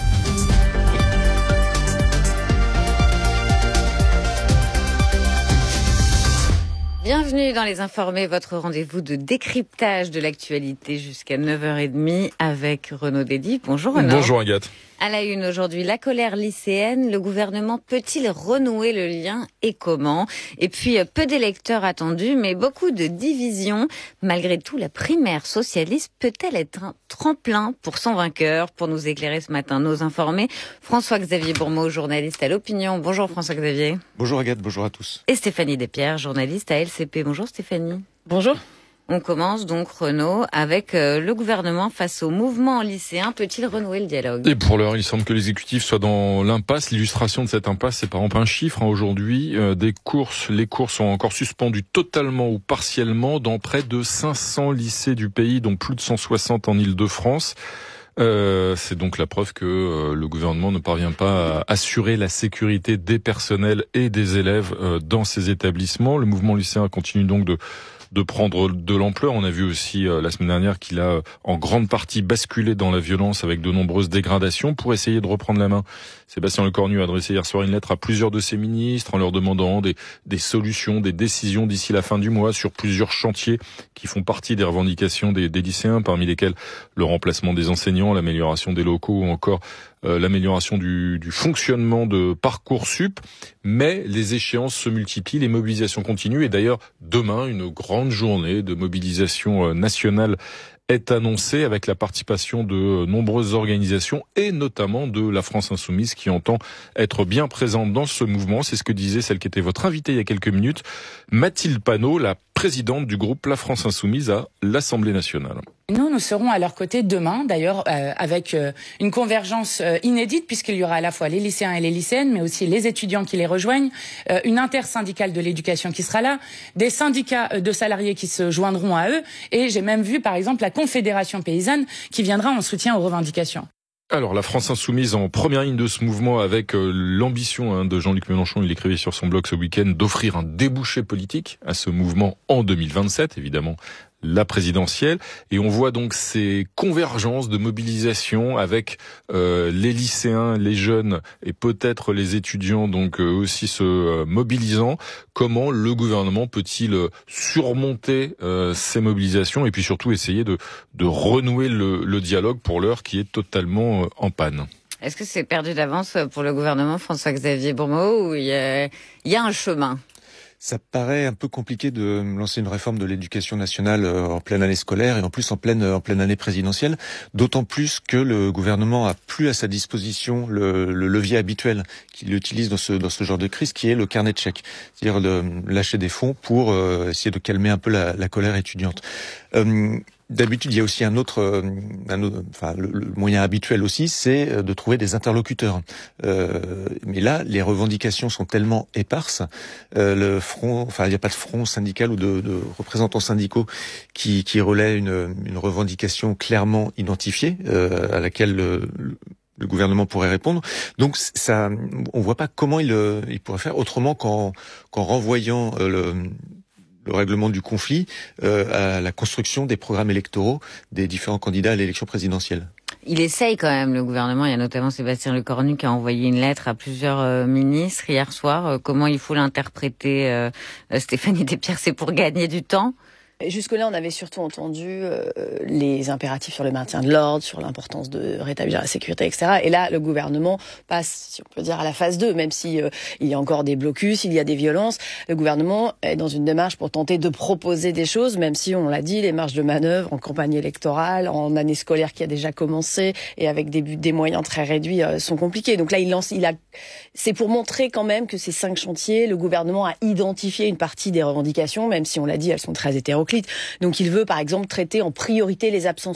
Bienvenue dans Les Informés, votre rendez-vous de décryptage de l'actualité jusqu'à neuf heures trente avec Renaud Dédy. Bonjour Renaud. Bonjour Agathe. À la une aujourd'hui, la colère lycéenne. Le gouvernement peut-il renouer le lien et comment? Et puis, peu d'électeurs attendus, mais beaucoup de divisions. Malgré tout, la primaire socialiste peut-elle être un tremplin pour son vainqueur? Pour nous éclairer ce matin, nos informés, François-Xavier Bourmeau, journaliste à l'Opinion. Bonjour François-Xavier. Bonjour Agathe, bonjour à tous. Et Stéphanie Despierres, journaliste à L C P. Bonjour Stéphanie. Bonjour. On commence donc, Renaud, avec euh, le gouvernement face au mouvement lycéen. Peut-il renouer le dialogue? Et pour l'heure, il semble que l'exécutif soit dans l'impasse. L'illustration de cette impasse, c'est par exemple un chiffre. Hein, aujourd'hui, euh, des courses, les cours sont encore suspendues totalement ou partiellement dans près de cinq cents lycées du pays, dont plus de cent soixante en Île-de-France. Euh, c'est donc la preuve que euh, le gouvernement ne parvient pas à assurer la sécurité des personnels et des élèves euh, dans ces établissements. Le mouvement lycéen continue donc de de prendre de l'ampleur. On a vu aussi euh, la semaine dernière qu'il a euh, en grande partie basculé dans la violence avec de nombreuses dégradations. Pour essayer de reprendre la main, Sébastien Lecornu a adressé hier soir une lettre à plusieurs de ses ministres en leur demandant des, des solutions, des décisions d'ici la fin du mois sur plusieurs chantiers qui font partie des revendications des, des lycéens, parmi lesquels le remplacement des enseignants, l'amélioration des locaux ou encore Euh, l'amélioration du, du fonctionnement de Parcoursup, mais les échéances se multiplient, les mobilisations continuent et d'ailleurs demain une grande journée de mobilisation nationale est annoncée avec la participation de nombreuses organisations et notamment de la France Insoumise qui entend être bien présente dans ce mouvement. C'est ce que disait celle qui était votre invitée il y a quelques minutes, Mathilde Panot, la présidente du groupe La France Insoumise à l'Assemblée nationale. Nous, nous serons à leur côté demain, d'ailleurs, euh, avec euh, une convergence euh, inédite, puisqu'il y aura à la fois les lycéens et les lycéennes, mais aussi les étudiants qui les rejoignent, euh, une intersyndicale de l'éducation qui sera là, des syndicats euh, de salariés qui se joindront à eux, et j'ai même vu, par exemple, la Confédération paysanne qui viendra en soutien aux revendications. Alors, la France Insoumise en première ligne de ce mouvement avec euh, l'ambition hein, de Jean-Luc Mélenchon, il écrivait sur son blog ce week-end, d'offrir un débouché politique à ce mouvement en deux mille vingt-sept, évidemment la présidentielle. Et on voit donc ces convergences de mobilisation avec euh, les lycéens, les jeunes et peut-être les étudiants donc euh, aussi se euh, mobilisant. Comment le gouvernement peut-il surmonter euh, ces mobilisations et puis surtout essayer de, de renouer le, le dialogue pour l'heure qui est totalement euh, en panne? Est-ce que c'est perdu d'avance pour le gouvernement, François-Xavier Bourmeau, ou il y a, il y a un chemin? Ça paraît un peu compliqué de lancer une réforme de l'éducation nationale en pleine année scolaire et en plus en pleine en pleine année présidentielle, d'autant plus que le gouvernement a plus à sa disposition le, le levier habituel qu'il utilise dans ce dans ce genre de crise, qui est le carnet de chèques, c'est-à-dire le, lâcher des fonds pour euh, essayer de calmer un peu la, la colère étudiante. Euh, D'habitude, il y a aussi un autre, un autre enfin, le, le moyen habituel aussi, c'est de trouver des interlocuteurs. Euh, mais là, les revendications sont tellement éparses, euh, le front, enfin, il n'y a pas de front syndical ou de, de représentants syndicaux qui, qui relaient une, une revendication clairement identifiée, euh, à laquelle le, le gouvernement pourrait répondre. Donc, ça, on voit pas comment il, il pourrait faire autrement qu'en, qu'en renvoyant euh, le le règlement du conflit euh, à la construction des programmes électoraux des différents candidats à l'élection présidentielle. Il essaye quand même, le gouvernement. Il y a notamment Sébastien Lecornu qui a envoyé une lettre à plusieurs euh, ministres hier soir. Euh, comment il faut l'interpréter, euh, Stéphanie Despierres? C'est pour gagner du temps? Jusque-là, on avait surtout entendu euh, les impératifs sur le maintien de l'ordre, sur l'importance de rétablir la sécurité, et cetera. Et là, le gouvernement passe, si on peut dire, à la phase deux, même si euh, il y a encore des blocus, il y a des violences. Le gouvernement est dans une démarche pour tenter de proposer des choses, même si, on l'a dit, les marges de manœuvre en campagne électorale, en année scolaire qui a déjà commencé, et avec des, des moyens très réduits, euh, sont compliqués. Donc là, il lance, il a, c'est pour montrer quand même que ces cinq chantiers, le gouvernement a identifié une partie des revendications, même si on l'a dit, elles sont très hétéroclites. Donc il veut par exemple traiter en priorité les absences